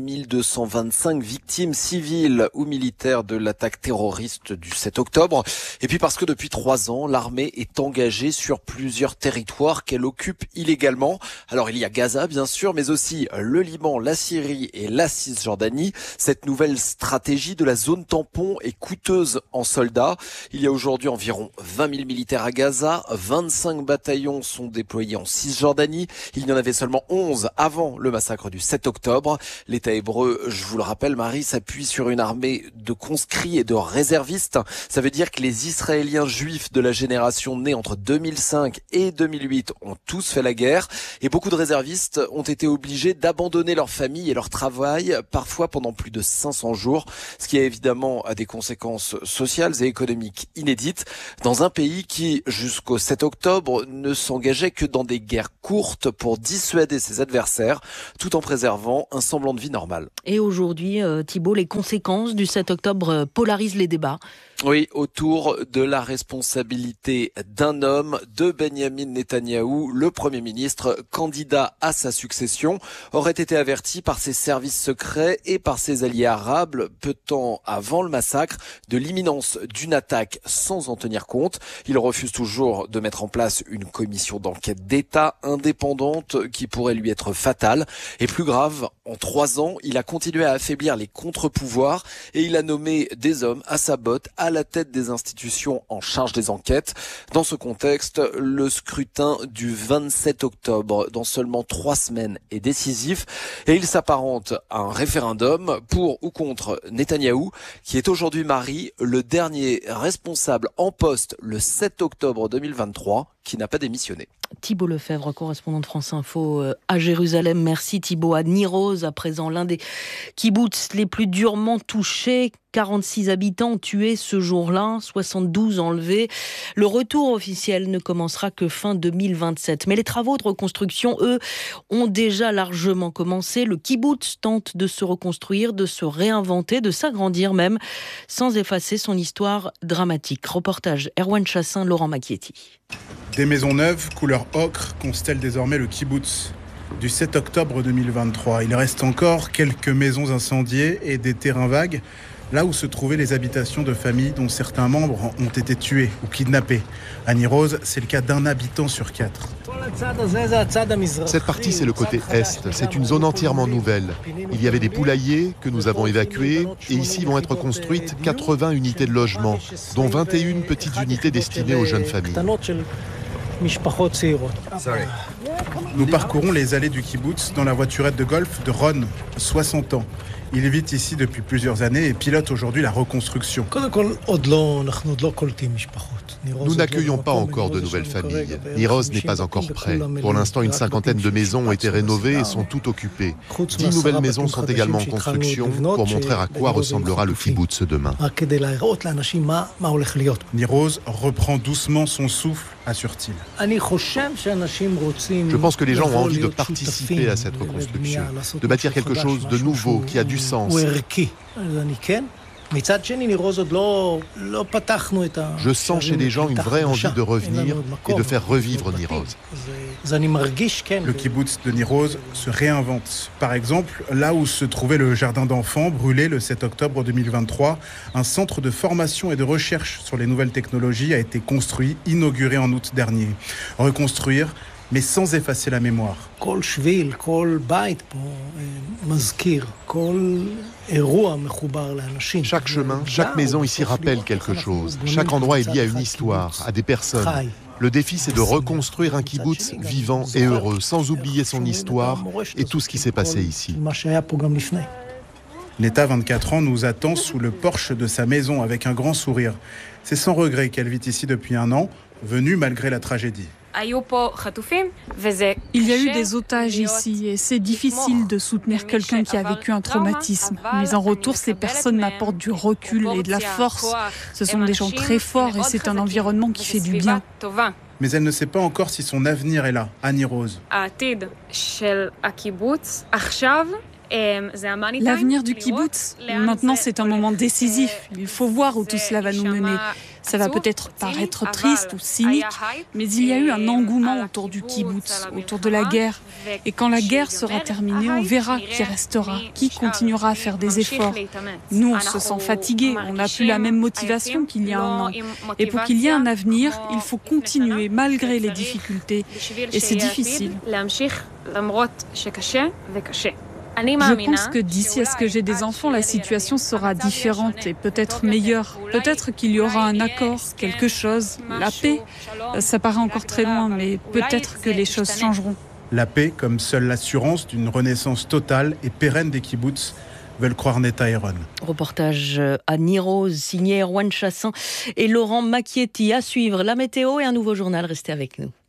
1225 victimes civiles ou militaires de l'attaque terroriste du 7 octobre. Et puis parce que depuis 3 ans, l'armée est engagée sur plusieurs territoires qu'elle occupe illégalement. Alors il y a Gaza bien sûr, mais aussi le Liban, la Syrie et la Cisjordanie. Cette nouvelle stratégie de la zone tampon est coûteuse en soldats. Il y a aujourd'hui environ 20 000 militaires à Gaza, 25 bataillons sont déployés en Cisjordanie. Il y en avait seulement 11 avant le massacre du 7 octobre. L'État hébreu, je vous le rappelle Marie, s'appuie sur une armée de conscrits et de réservistes. Ça veut dire que les Israéliens juifs de la génération née entre 2005 et 2008 ont tous fait la guerre. Et beaucoup de réservistes ont été obligés d'abandonner leur famille et leur travail, parfois pendant plus de 500 jours, ce qui a évidemment des conséquences sociales et économiques inédites dans un pays qui, jusqu'au 7 octobre, ne s'engageait que dans des guerres courtes pour dissuader ses adversaires, tout en préservant un semblant de vie normale. Et aujourd'hui, Thibault, les conséquences du 7 octobre polarisent les débats. Oui, autour de la responsabilité d'un homme, de Benyamin Netanyahou, le Premier ministre, candidat à sa succession, aurait été averti par ses services secrets et par ses alliés arabes peu de temps avant le massacre de l'imminence d'une attaque sans en tenir compte. Il refuse toujours de mettre en place une commission d'enquête d'État indépendante qui pourrait lui être fatale. Et plus grave, en 3 ans, il a continué à affaiblir les contre-pouvoirs et il a nommé des hommes à sa botte à la tête des institutions en charge des enquêtes. Dans ce contexte, le scrutin du 27 octobre, dans seulement 3 semaines, est décisif et il s'apparente à un référendum pour ou contre Netanyahou, qui est aujourd'hui, Marie, le dernier responsable en poste le 7 octobre 2023 qui n'a pas démissionné. Thibault Lefebvre, correspondant de France Info à Jérusalem. Merci Thibault. À Niroz, à présent, l'un des kibboutz les plus durement touchés. 46 habitants tués ce jour-là, 72 enlevés. Le retour officiel ne commencera que fin 2027. Mais les travaux de reconstruction, eux, ont déjà largement commencé. Le kibboutz tente de se reconstruire, de se réinventer, de s'agrandir même, sans effacer son histoire dramatique. Reportage Erwan Chassin, Laurent Macchietti. Des maisons neuves, couleur ocre, constellent désormais le kibboutz du 7 octobre 2023. Il reste encore quelques maisons incendiées et des terrains vagues, là où se trouvaient les habitations de familles dont certains membres ont été tués ou kidnappés. À Niroz, c'est le cas d'un habitant sur 4. Cette partie, c'est le côté est. C'est une zone entièrement nouvelle. Il y avait des poulaillers que nous avons évacués et ici vont être construites 80 unités de logement, dont 21 petites unités destinées aux jeunes familles. Nous parcourons les allées du kibboutz dans la voiturette de golf de Ron, 60 ans. Il vit ici depuis plusieurs années et pilote aujourd'hui la reconstruction. Nous n'accueillons pas encore de nouvelles familles. Niroz n'est pas encore prêt. Pour l'instant, une 50aine de maisons ont été rénovées et sont toutes occupées. 10 nouvelles maisons sont également en construction pour montrer à quoi ressemblera le kibboutz demain. Niroz reprend doucement son souffle, assure-t-il. Je pense que les gens ont envie de participer à cette reconstruction, de bâtir quelque chose de nouveau qui a du sens. Je sens chez les gens une vraie envie de revenir et de faire revivre Niroz. Le kibboutz de Niroz se réinvente. Par exemple, là où se trouvait le jardin d'enfants, brûlé le 7 octobre 2023, un centre de formation et de recherche sur les nouvelles technologies a été construit, inauguré en août dernier. Reconstruire, mais sans effacer la mémoire. Chaque chemin, chaque maison ici rappelle quelque chose. Chaque endroit est lié à une histoire, à des personnes. Le défi, c'est de reconstruire un kibboutz vivant et heureux, sans oublier son histoire et tout ce qui s'est passé ici. Neta, 24 ans, nous attend sous le porche de sa maison avec un grand sourire. C'est sans regret qu'elle vit ici depuis 1 an, venue malgré la tragédie. Il y a eu des otages ici et c'est difficile de soutenir quelqu'un qui a vécu un traumatisme. Mais en retour, ces personnes m'apportent du recul et de la force. Ce sont des gens très forts et c'est un environnement qui fait du bien. Mais elle ne sait pas encore si son avenir est là, à Niroz. L'avenir du kibboutz, maintenant c'est un moment décisif. Il faut voir où tout cela va nous mener. Ça va peut-être paraître triste ou cynique, mais il y a eu un engouement autour du kibboutz, autour de la guerre. Et quand la guerre sera terminée, on verra qui restera, qui continuera à faire des efforts. Nous, on se sent fatigués, on n'a plus la même motivation qu'il y a un an. Et pour qu'il y ait un avenir, il faut continuer malgré les difficultés. Et c'est difficile. Je pense que d'ici à ce que j'ai des enfants, la situation sera différente et peut-être meilleure. Peut-être qu'il y aura un accord, quelque chose, la paix. Ça paraît encore très loin, mais peut-être que les choses changeront. La paix comme seule l'assurance d'une renaissance totale et pérenne des kibboutz, veulent croire Neta et Ron. Reportage à Nirose, signé Erwan Chassin et Laurent Macchietti. À suivre la météo et un nouveau journal. Restez avec nous.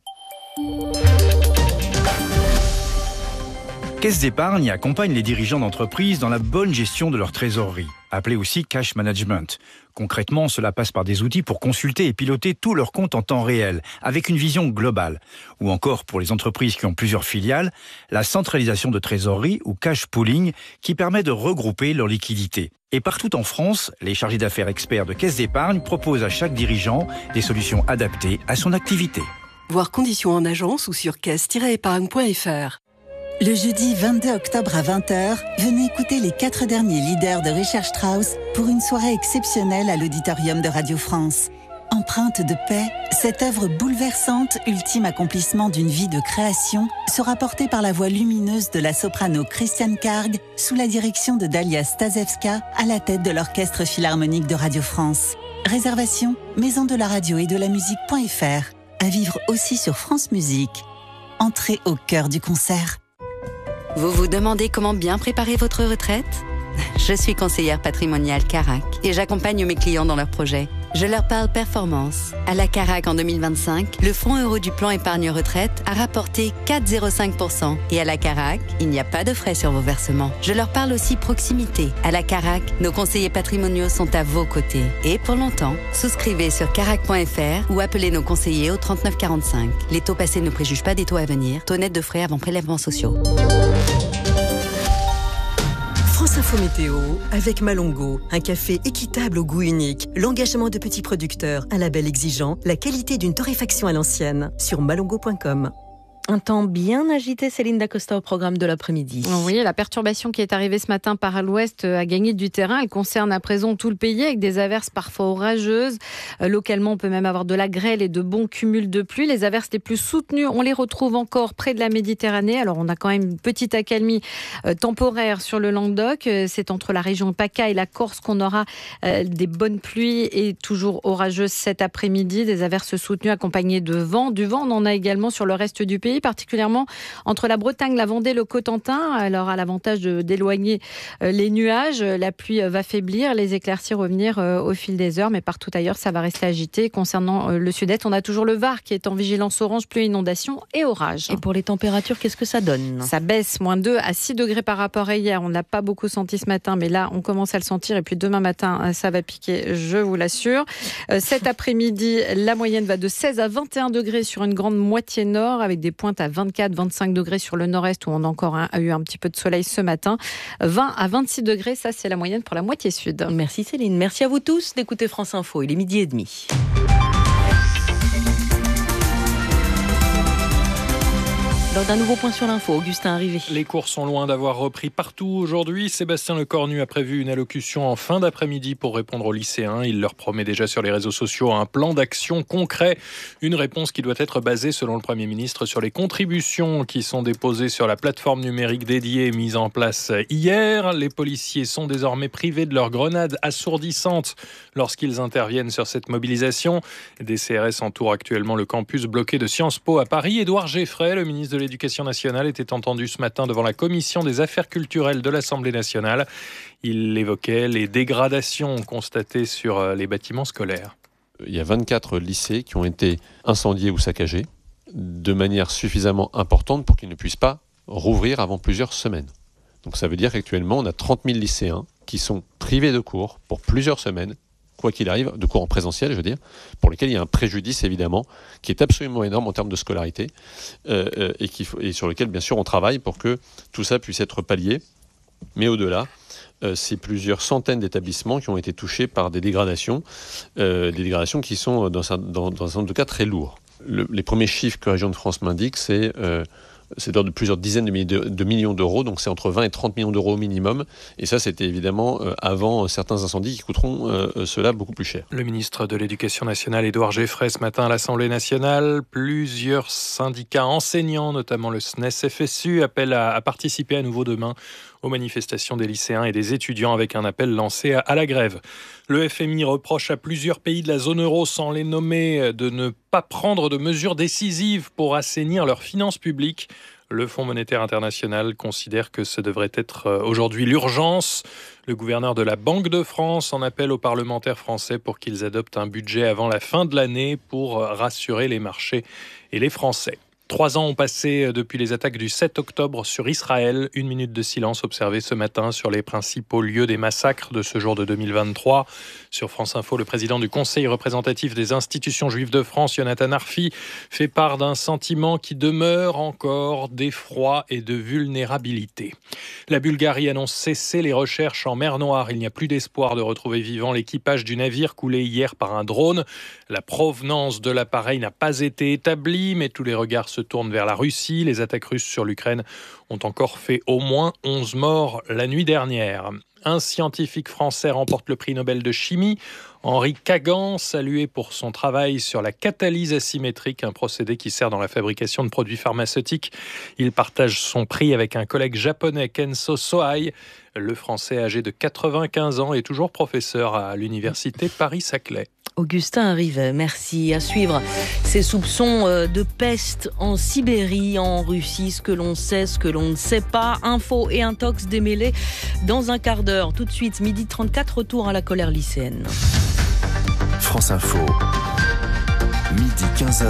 Caisse d'épargne accompagne les dirigeants d'entreprises dans la bonne gestion de leur trésorerie, appelée aussi cash management. Concrètement, cela passe par des outils pour consulter et piloter tous leurs comptes en temps réel, avec une vision globale. Ou encore, pour les entreprises qui ont plusieurs filiales, la centralisation de trésorerie ou cash pooling qui permet de regrouper leurs liquidités. Et partout en France, les chargés d'affaires experts de Caisse d'épargne proposent à chaque dirigeant des solutions adaptées à son activité. Voir conditions en agence ou sur caisse-épargne.fr. Le jeudi 22 octobre à 20h, venez écouter les 4 derniers leaders de Richard Strauss pour une soirée exceptionnelle à l'auditorium de Radio France. Empreinte de paix, cette œuvre bouleversante, ultime accomplissement d'une vie de création, sera portée par la voix lumineuse de la soprano Christiane Karg sous la direction de Dalia Stasevska à la tête de l'Orchestre Philharmonique de Radio France. Réservation, maison de la radio et de la musique.fr. À vivre aussi sur France Musique. Entrez au cœur du concert. Vous vous demandez comment bien préparer votre retraite ? Je suis conseillère patrimoniale Carac et j'accompagne mes clients dans leurs projets. Je leur parle performance. À la Carac en 2025, le fonds euro du plan épargne retraite a rapporté 4,05%. Et à la Carac, il n'y a pas de frais sur vos versements. Je leur parle aussi proximité. À la Carac, nos conseillers patrimoniaux sont à vos côtés. Et pour longtemps, souscrivez sur carac.fr ou appelez nos conseillers au 3945. Les taux passés ne préjugent pas des taux à venir. Taux net de frais avant prélèvements sociaux. France Info Météo avec Malongo, un café équitable au goût unique, l'engagement de petits producteurs, un label exigeant, la qualité d'une torréfaction à l'ancienne, sur malongo.com. Un temps bien agité, Céline Dacosta, au programme de l'après-midi. Oui, la perturbation qui est arrivée ce matin par l'ouest a gagné du terrain. Elle concerne à présent tout le pays avec des averses parfois orageuses. Localement, on peut même avoir de la grêle et de bons cumuls de pluie. Les averses les plus soutenues, on les retrouve encore près de la Méditerranée. Alors, on a quand même une petite accalmie temporaire sur le Languedoc. C'est entre la région PACA et la Corse qu'on aura des bonnes pluies et toujours orageuses cet après-midi. Des averses soutenues accompagnées de vent. Du vent, on en a également sur le reste du pays, particulièrement entre la Bretagne, la Vendée, le Cotentin. Alors, à l'avantage d'éloigner les nuages, la pluie va faiblir, les éclaircies revenir au fil des heures, mais partout ailleurs, ça va rester agité. Concernant le sud-est, on a toujours le Var qui est en vigilance orange, pluie, inondation et orage. Et pour les températures, qu'est-ce que ça donne ? Ça baisse, moins 2 à 6 degrés par rapport à hier. On n'a pas beaucoup senti ce matin, mais là, on commence à le sentir. Et puis demain matin, ça va piquer, je vous l'assure. Cet après-midi, la moyenne va de 16 à 21 degrés sur une grande moitié nord, avec des pointe à 24-25 degrés sur le nord-est où on a encore eu un petit peu de soleil ce matin. 20 à 26 degrés, ça c'est la moyenne pour la moitié sud. Merci Céline, merci à vous tous d'écouter France Info. Il est 12h30. Lors d'un nouveau point sur l'info, Augustin Arrivé. Les cours sont loin d'avoir repris partout aujourd'hui. Sébastien Lecornu a prévu une allocution en fin d'après-midi pour répondre aux lycéens. Il leur promet déjà sur les réseaux sociaux un plan d'action concret. Une réponse qui doit être basée, selon le Premier ministre, sur les contributions qui sont déposées sur la plateforme numérique dédiée mise en place hier. Les policiers sont désormais privés de leurs grenades assourdissantes lorsqu'ils interviennent sur cette mobilisation. Des CRS entourent actuellement le campus bloqué de Sciences Po à Paris. Édouard Geffray, le ministre de l'Éducation nationale, était entendu ce matin devant la commission des affaires culturelles de l'Assemblée nationale. Il évoquait les dégradations constatées sur les bâtiments scolaires. Il y a 24 lycées qui ont été incendiés ou saccagés de manière suffisamment importante pour qu'ils ne puissent pas rouvrir avant plusieurs semaines. Donc ça veut dire qu'actuellement, on a 30 000 lycéens qui sont privés de cours pour plusieurs semaines, quoi qu'il arrive, de cours en présentiel, je veux dire, pour lesquels il y a un préjudice, évidemment, qui est absolument énorme en termes de scolarité, et sur lequel, bien sûr, on travaille pour que tout ça puisse être pallié. Mais au-delà, c'est plusieurs centaines d'établissements qui ont été touchés par des dégradations qui sont dans un certain nombre de cas très lourds. Les premiers chiffres que la région de France m'indique, c'est d'ordre de plusieurs dizaines de millions d'euros, donc c'est entre 20 et 30 millions d'euros au minimum. Et ça, c'était évidemment avant certains incendies qui coûteront cela beaucoup plus cher. Le ministre de l'Éducation nationale, Édouard Geffray, ce matin à l'Assemblée nationale, plusieurs syndicats enseignants, notamment le SNES-FSU, appellent à participer à nouveau demain aux manifestations des lycéens et des étudiants avec un appel lancé à la grève. Le FMI reproche à plusieurs pays de la zone euro, sans les nommer, de ne pas prendre de mesures décisives pour assainir leurs finances publiques. Le Fonds monétaire international considère que ce devrait être aujourd'hui l'urgence. Le gouverneur de la Banque de France en appelle aux parlementaires français pour qu'ils adoptent un budget avant la fin de l'année pour rassurer les marchés et les Français. 3 ans ont passé depuis les attaques du 7 octobre sur Israël. 1 minute de silence observée ce matin sur les principaux lieux des massacres de ce jour de 2023. Sur France Info, le président du Conseil représentatif des institutions juives de France, Yonatan Arfi, fait part d'un sentiment qui demeure encore d'effroi et de vulnérabilité. La Bulgarie annonce cesser les recherches en mer Noire. Il n'y a plus d'espoir de retrouver vivant l'équipage du navire coulé hier par un drone. La provenance de l'appareil n'a pas été établie, mais tous les regards se tournent vers la Russie. Les attaques russes sur l'Ukraine ont encore fait au moins 11 morts la nuit dernière. Un scientifique français remporte le prix Nobel de chimie. Henri Kagan, salué pour son travail sur la catalyse asymétrique, un procédé qui sert dans la fabrication de produits pharmaceutiques. Il partage son prix avec un collègue japonais, Kenso Sohai. Le Français âgé de 95 ans est toujours professeur à l'université Paris-Saclay. Augustin Rivet, merci. À suivre ces soupçons de peste en Sibérie, en Russie, ce que l'on sait, ce que l'on ne sait pas. Info et intox démêlés dans un quart d'heure. Tout de suite, 12h34, retour à la colère lycéenne. France Info, 12h15.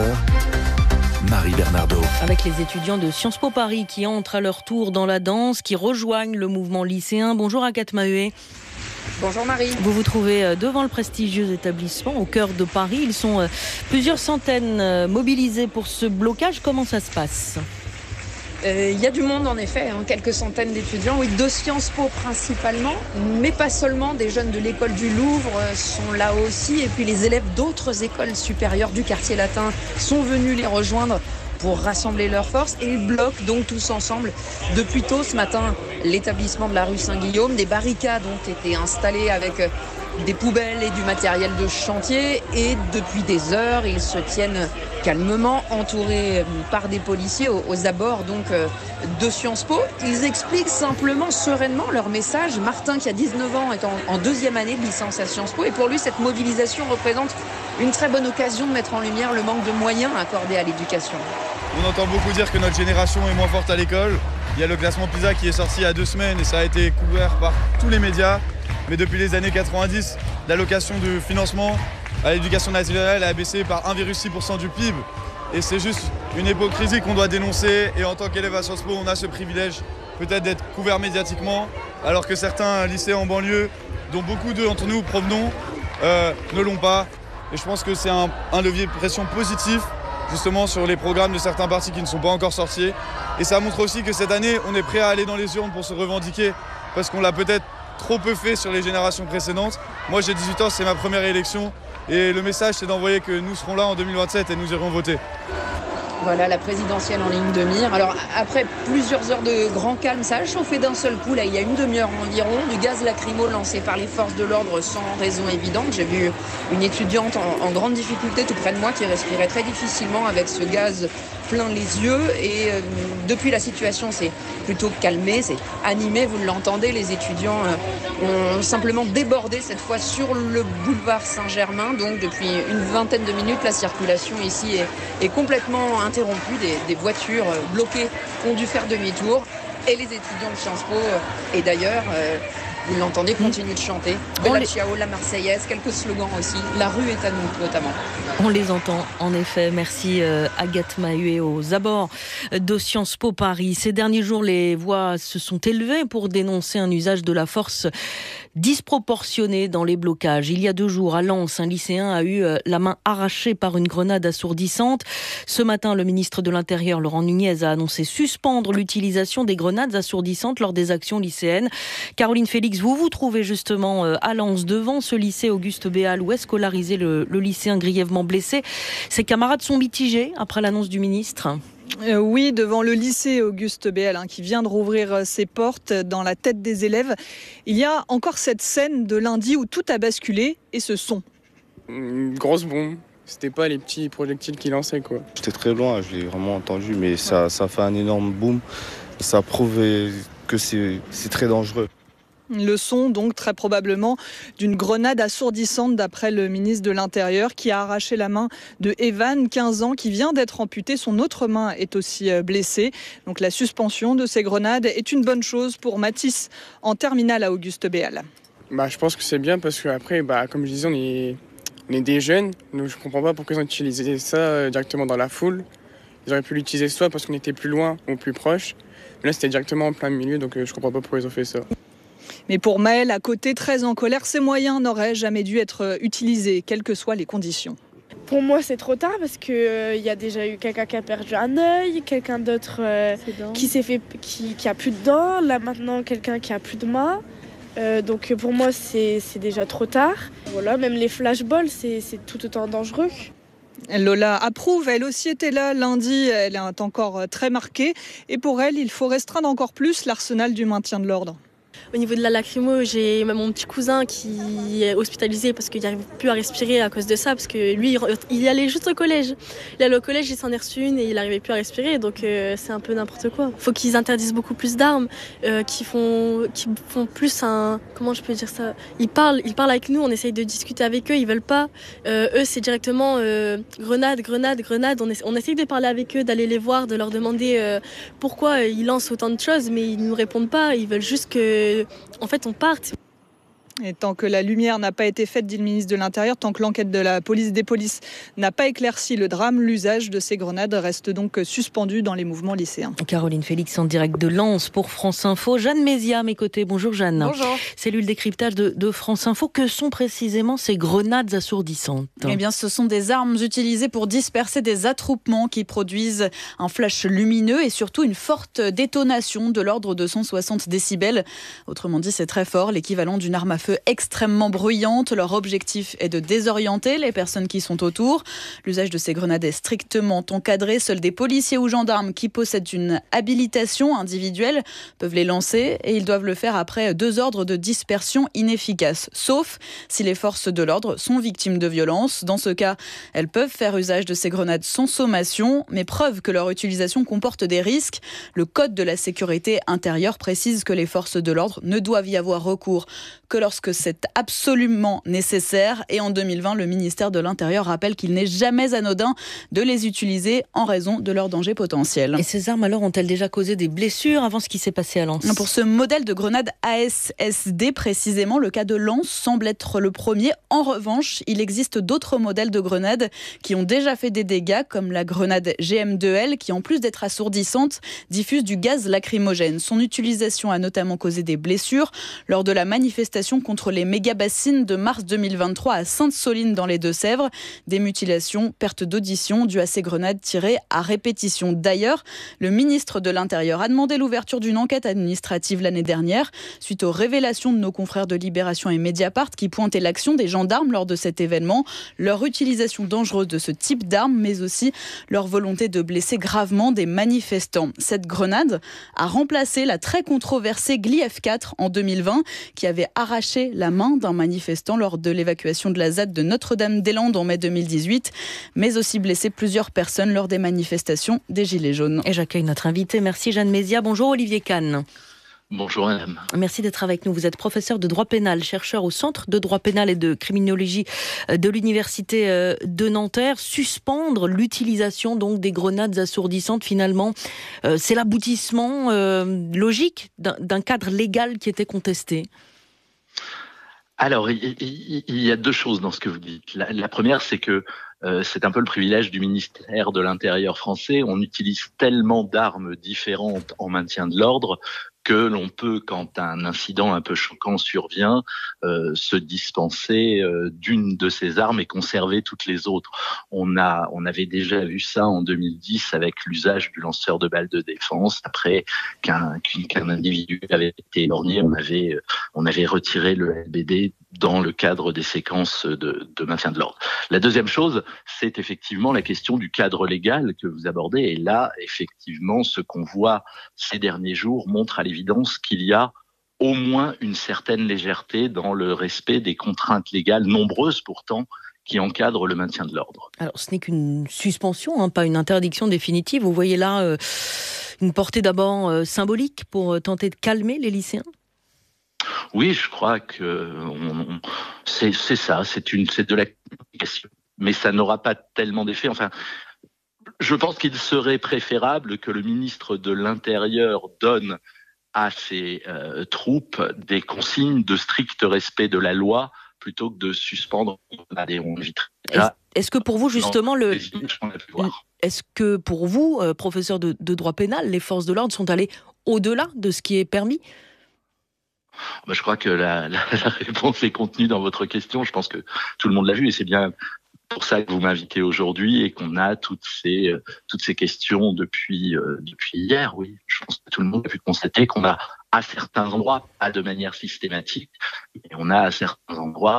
Marie Bernardo. Avec les étudiants de Sciences Po Paris qui entrent à leur tour dans la danse, qui rejoignent le mouvement lycéen. Bonjour Agathe Maheuet. Bonjour Marie. Vous vous trouvez devant le prestigieux établissement au cœur de Paris. Ils sont plusieurs centaines mobilisés pour ce blocage. Comment ça se passe ? Il y a du monde en effet, quelques centaines d'étudiants, oui, de Sciences Po principalement, mais pas seulement. Des jeunes de l'école du Louvre sont là aussi, et puis les élèves d'autres écoles supérieures du quartier latin sont venus les rejoindre pour rassembler leurs forces, et ils bloquent donc tous ensemble depuis tôt ce matin l'établissement de la rue Saint-Guillaume. Des barricades ont été installées avec des poubelles et du matériel de chantier, et depuis des heures ils se tiennent calmement, entourés par des policiers aux abords donc de Sciences Po. Ils expliquent simplement, sereinement leur message. Martin, qui a 19 ans, est en 2e année de licence à Sciences Po, et pour lui cette mobilisation représente une très bonne occasion de mettre en lumière le manque de moyens accordés à l'éducation. On entend beaucoup dire que notre génération est moins forte à l'école. Il y a le classement PISA qui est sorti il y a 2 semaines et ça a été couvert par tous les médias. Mais depuis les années 90, l'allocation de financement à l'éducation nationale a baissé par 1,6% du PIB. Et c'est juste une hypocrisie qu'on doit dénoncer. Et en tant qu'élève à Sciences Po, on a ce privilège peut-être d'être couvert médiatiquement, alors que certains lycées en banlieue, dont beaucoup d'entre nous provenons, ne l'ont pas. Et je pense que c'est un levier de pression positif, justement sur les programmes de certains partis qui ne sont pas encore sortis. Et ça montre aussi que cette année, on est prêt à aller dans les urnes pour se revendiquer, parce qu'on l'a peut-être trop peu fait sur les générations précédentes. Moi j'ai 18 ans, c'est ma première élection, et le message c'est d'envoyer que nous serons là en 2027 et nous irons voter. Voilà la présidentielle en ligne de mire. Alors après plusieurs heures de grand calme, ça a chauffé d'un seul coup. Là, il y a une demi-heure environ, du gaz lacrymo lancé par les forces de l'ordre sans raison évidente. J'ai vu une étudiante en grande difficulté tout près de moi qui respirait très difficilement avec ce gaz plein les yeux. Et depuis, la situation s'est plutôt calmée, c'est animé, vous l'entendez. Les étudiants ont simplement débordé cette fois sur le boulevard Saint-Germain. Donc depuis une vingtaine de minutes, la circulation ici est complètement interrompue. Des voitures bloquées ont dû faire demi-tour. Et les étudiants de Sciences Po, et d'ailleurs, vous l'entendez, continuent de chanter. Bella Ciao, la Marseillaise, quelques slogans aussi. La rue est à nous, notamment. On les entend, en effet. Merci Agathe Maheuet aux abords de Sciences Po Paris. Ces derniers jours, les voix se sont élevées pour dénoncer un usage de la force disproportionnée dans les blocages. Il y a 2 jours, à Lens, un lycéen a eu la main arrachée par une grenade assourdissante. Ce matin, le ministre de l'Intérieur, Laurent Nunez, a annoncé suspendre l'utilisation des grenades assourdissantes lors des actions lycéennes. Caroline Félix, vous trouvez justement à Lens, devant ce lycée Auguste Béal, où est scolarisé le lycéen grièvement blessé. Ses camarades sont mitigés après l'annonce du ministre. Oui, devant le lycée Auguste Béal, qui vient de rouvrir ses portes, dans la tête des élèves. Il y a encore cette scène de lundi où tout a basculé, et ce son. Une grosse bombe. C'était pas les petits projectiles qui lançaient, quoi. J'étais très loin, je l'ai vraiment entendu, mais ça fait un énorme boom. Ça prouve que c'est très dangereux. Le son, donc, très probablement d'une grenade assourdissante, d'après le ministre de l'Intérieur, qui a arraché la main de Evan, 15 ans, qui vient d'être amputé. Son autre main est aussi blessée. Donc la suspension de ces grenades est une bonne chose pour Mathis, en terminale à Auguste Béal. Je pense que c'est bien parce qu'après, comme je disais, on est des jeunes. Donc je comprends pas pourquoi ils ont utilisé ça directement dans la foule. Ils auraient pu l'utiliser soit parce qu'on était plus loin ou plus proche. Mais là, c'était directement en plein milieu, donc je comprends pas pourquoi ils ont fait ça. Mais pour Maël, à côté, très en colère, ces moyens n'auraient jamais dû être utilisés, quelles que soient les conditions. Pour moi, c'est trop tard parce qu'il y a déjà eu quelqu'un qui a perdu un œil, quelqu'un d'autre qui a plus de dents, là maintenant quelqu'un qui a plus de main. Donc pour moi, c'est déjà trop tard. Voilà, même les flashballs, c'est tout autant dangereux. Lola approuve, elle aussi était là lundi, elle est encore très marquée. Et pour elle, il faut restreindre encore plus l'arsenal du maintien de l'ordre. Au niveau de la lacrymo, j'ai même mon petit cousin qui est hospitalisé parce qu'il n'arrive plus à respirer à cause de ça, parce que lui, il allait juste au collège. Il allait au collège, il s'en est reçu une et il n'arrivait plus à respirer, donc c'est un peu n'importe quoi. Il faut qu'ils interdisent beaucoup plus d'armes, qui font plus un... Comment je peux dire ça ? Ils parlent avec nous, on essaye de discuter avec eux, ils veulent pas. Eux, c'est directement grenade. On essaye de parler avec eux, d'aller les voir, de leur demander pourquoi ils lancent autant de choses, mais ils ne nous répondent pas, ils veulent juste que... En fait, on parte. Et tant que la lumière n'a pas été faite, dit le ministre de l'Intérieur, tant que l'enquête de la police des polices n'a pas éclairci le drame, l'usage de ces grenades reste donc suspendu dans les mouvements lycéens. Caroline Félix en direct de Lens pour France Info. Jeanne Mézia à mes côtés. Bonjour Jeanne. Bonjour. Cellule décryptage de France Info. Que sont précisément ces grenades assourdissantes ? Eh bien, ce sont des armes utilisées pour disperser des attroupements qui produisent un flash lumineux et surtout une forte détonation de l'ordre de 160 décibels. Autrement dit, c'est très fort, l'équivalent d'une arme à feu extrêmement bruyante. Leur objectif est de désorienter les personnes qui sont autour. L'usage de ces grenades est strictement encadré. Seuls des policiers ou gendarmes qui possèdent une habilitation individuelle peuvent les lancer et ils doivent le faire après 2 ordres de dispersion inefficaces. Sauf si les forces de l'ordre sont victimes de violences. Dans ce cas, elles peuvent faire usage de ces grenades sans sommation, mais preuve que leur utilisation comporte des risques. Le Code de la sécurité intérieure précise que les forces de l'ordre ne doivent y avoir recours que lorsque c'est absolument nécessaire. Et en 2020, le ministère de l'Intérieur rappelle qu'il n'est jamais anodin de les utiliser en raison de leur danger potentiel. Et ces armes alors ont-elles déjà causé des blessures avant ce qui s'est passé à Lens ? Pour ce modèle de grenade ASSD précisément, le cas de Lens semble être le premier. En revanche, il existe d'autres modèles de grenades qui ont déjà fait des dégâts, comme la grenade GM2L qui, en plus d'être assourdissante, diffuse du gaz lacrymogène. Son utilisation a notamment causé des blessures lors de la manifestation contre les méga-bassines de mars 2023 à Sainte-Soline dans les Deux-Sèvres. Des mutilations, pertes d'audition dues à ces grenades tirées à répétition. D'ailleurs, le ministre de l'Intérieur a demandé l'ouverture d'une enquête administrative l'année dernière suite aux révélations de nos confrères de Libération et Mediapart qui pointaient l'action des gendarmes lors de cet événement, leur utilisation dangereuse de ce type d'armes, mais aussi leur volonté de blesser gravement des manifestants. Cette grenade a remplacé la très controversée Gli F4 en 2020 qui avait arraché la main d'un manifestant lors de l'évacuation de la ZAD de Notre-Dame-des-Landes en mai 2018, mais aussi blessé plusieurs personnes lors des manifestations des Gilets jaunes. Et j'accueille notre invité. Merci Jeanne Mézia. Bonjour Olivier Kahn. Bonjour madame. Merci d'être avec nous. Vous êtes professeur de droit pénal, chercheur au Centre de droit pénal et de criminologie de l'Université de Nanterre. Suspendre l'utilisation donc des grenades assourdissantes, finalement, c'est l'aboutissement logique d'un cadre légal qui était contesté. Alors, il y a 2 choses dans ce que vous dites. La première, c'est que c'est un peu le privilège du ministère de l'Intérieur français. On utilise tellement d'armes différentes en maintien de l'ordre que l'on peut, quand un incident un peu choquant survient, se dispenser d'une de ces armes et conserver toutes les autres. On avait déjà vu ça en 2010 avec l'usage du lanceur de balles de défense. Après qu'un individu avait été éborgné, on avait retiré le LBD dans le cadre des séquences de maintien de l'ordre. La deuxième chose, c'est effectivement la question du cadre légal que vous abordez. Et là, effectivement, ce qu'on voit ces derniers jours montre à l'évidence qu'il y a au moins une certaine légèreté dans le respect des contraintes légales, nombreuses pourtant, qui encadrent le maintien de l'ordre. Alors, ce n'est qu'une suspension, pas une interdiction définitive. Vous voyez là une portée d'abord symbolique pour tenter de calmer les lycéens ? Oui, je crois que c'est ça, c'est de la communication. Mais ça n'aura pas tellement d'effet. Enfin, je pense qu'il serait préférable que le ministre de l'Intérieur donne à ses troupes des consignes de strict respect de la loi plutôt que de suspendre. Est-ce que pour vous, justement, est-ce que pour vous, professeur de droit pénal, les forces de l'ordre sont allées au-delà de ce qui est permis ? Je crois que la réponse est contenue dans votre question. Je pense que tout le monde l'a vu et c'est bien pour ça que vous m'invitez aujourd'hui et qu'on a toutes ces questions depuis hier. Oui, je pense que tout le monde a pu constater qu'on a à certains endroits, pas de manière systématique, mais on a à certains endroits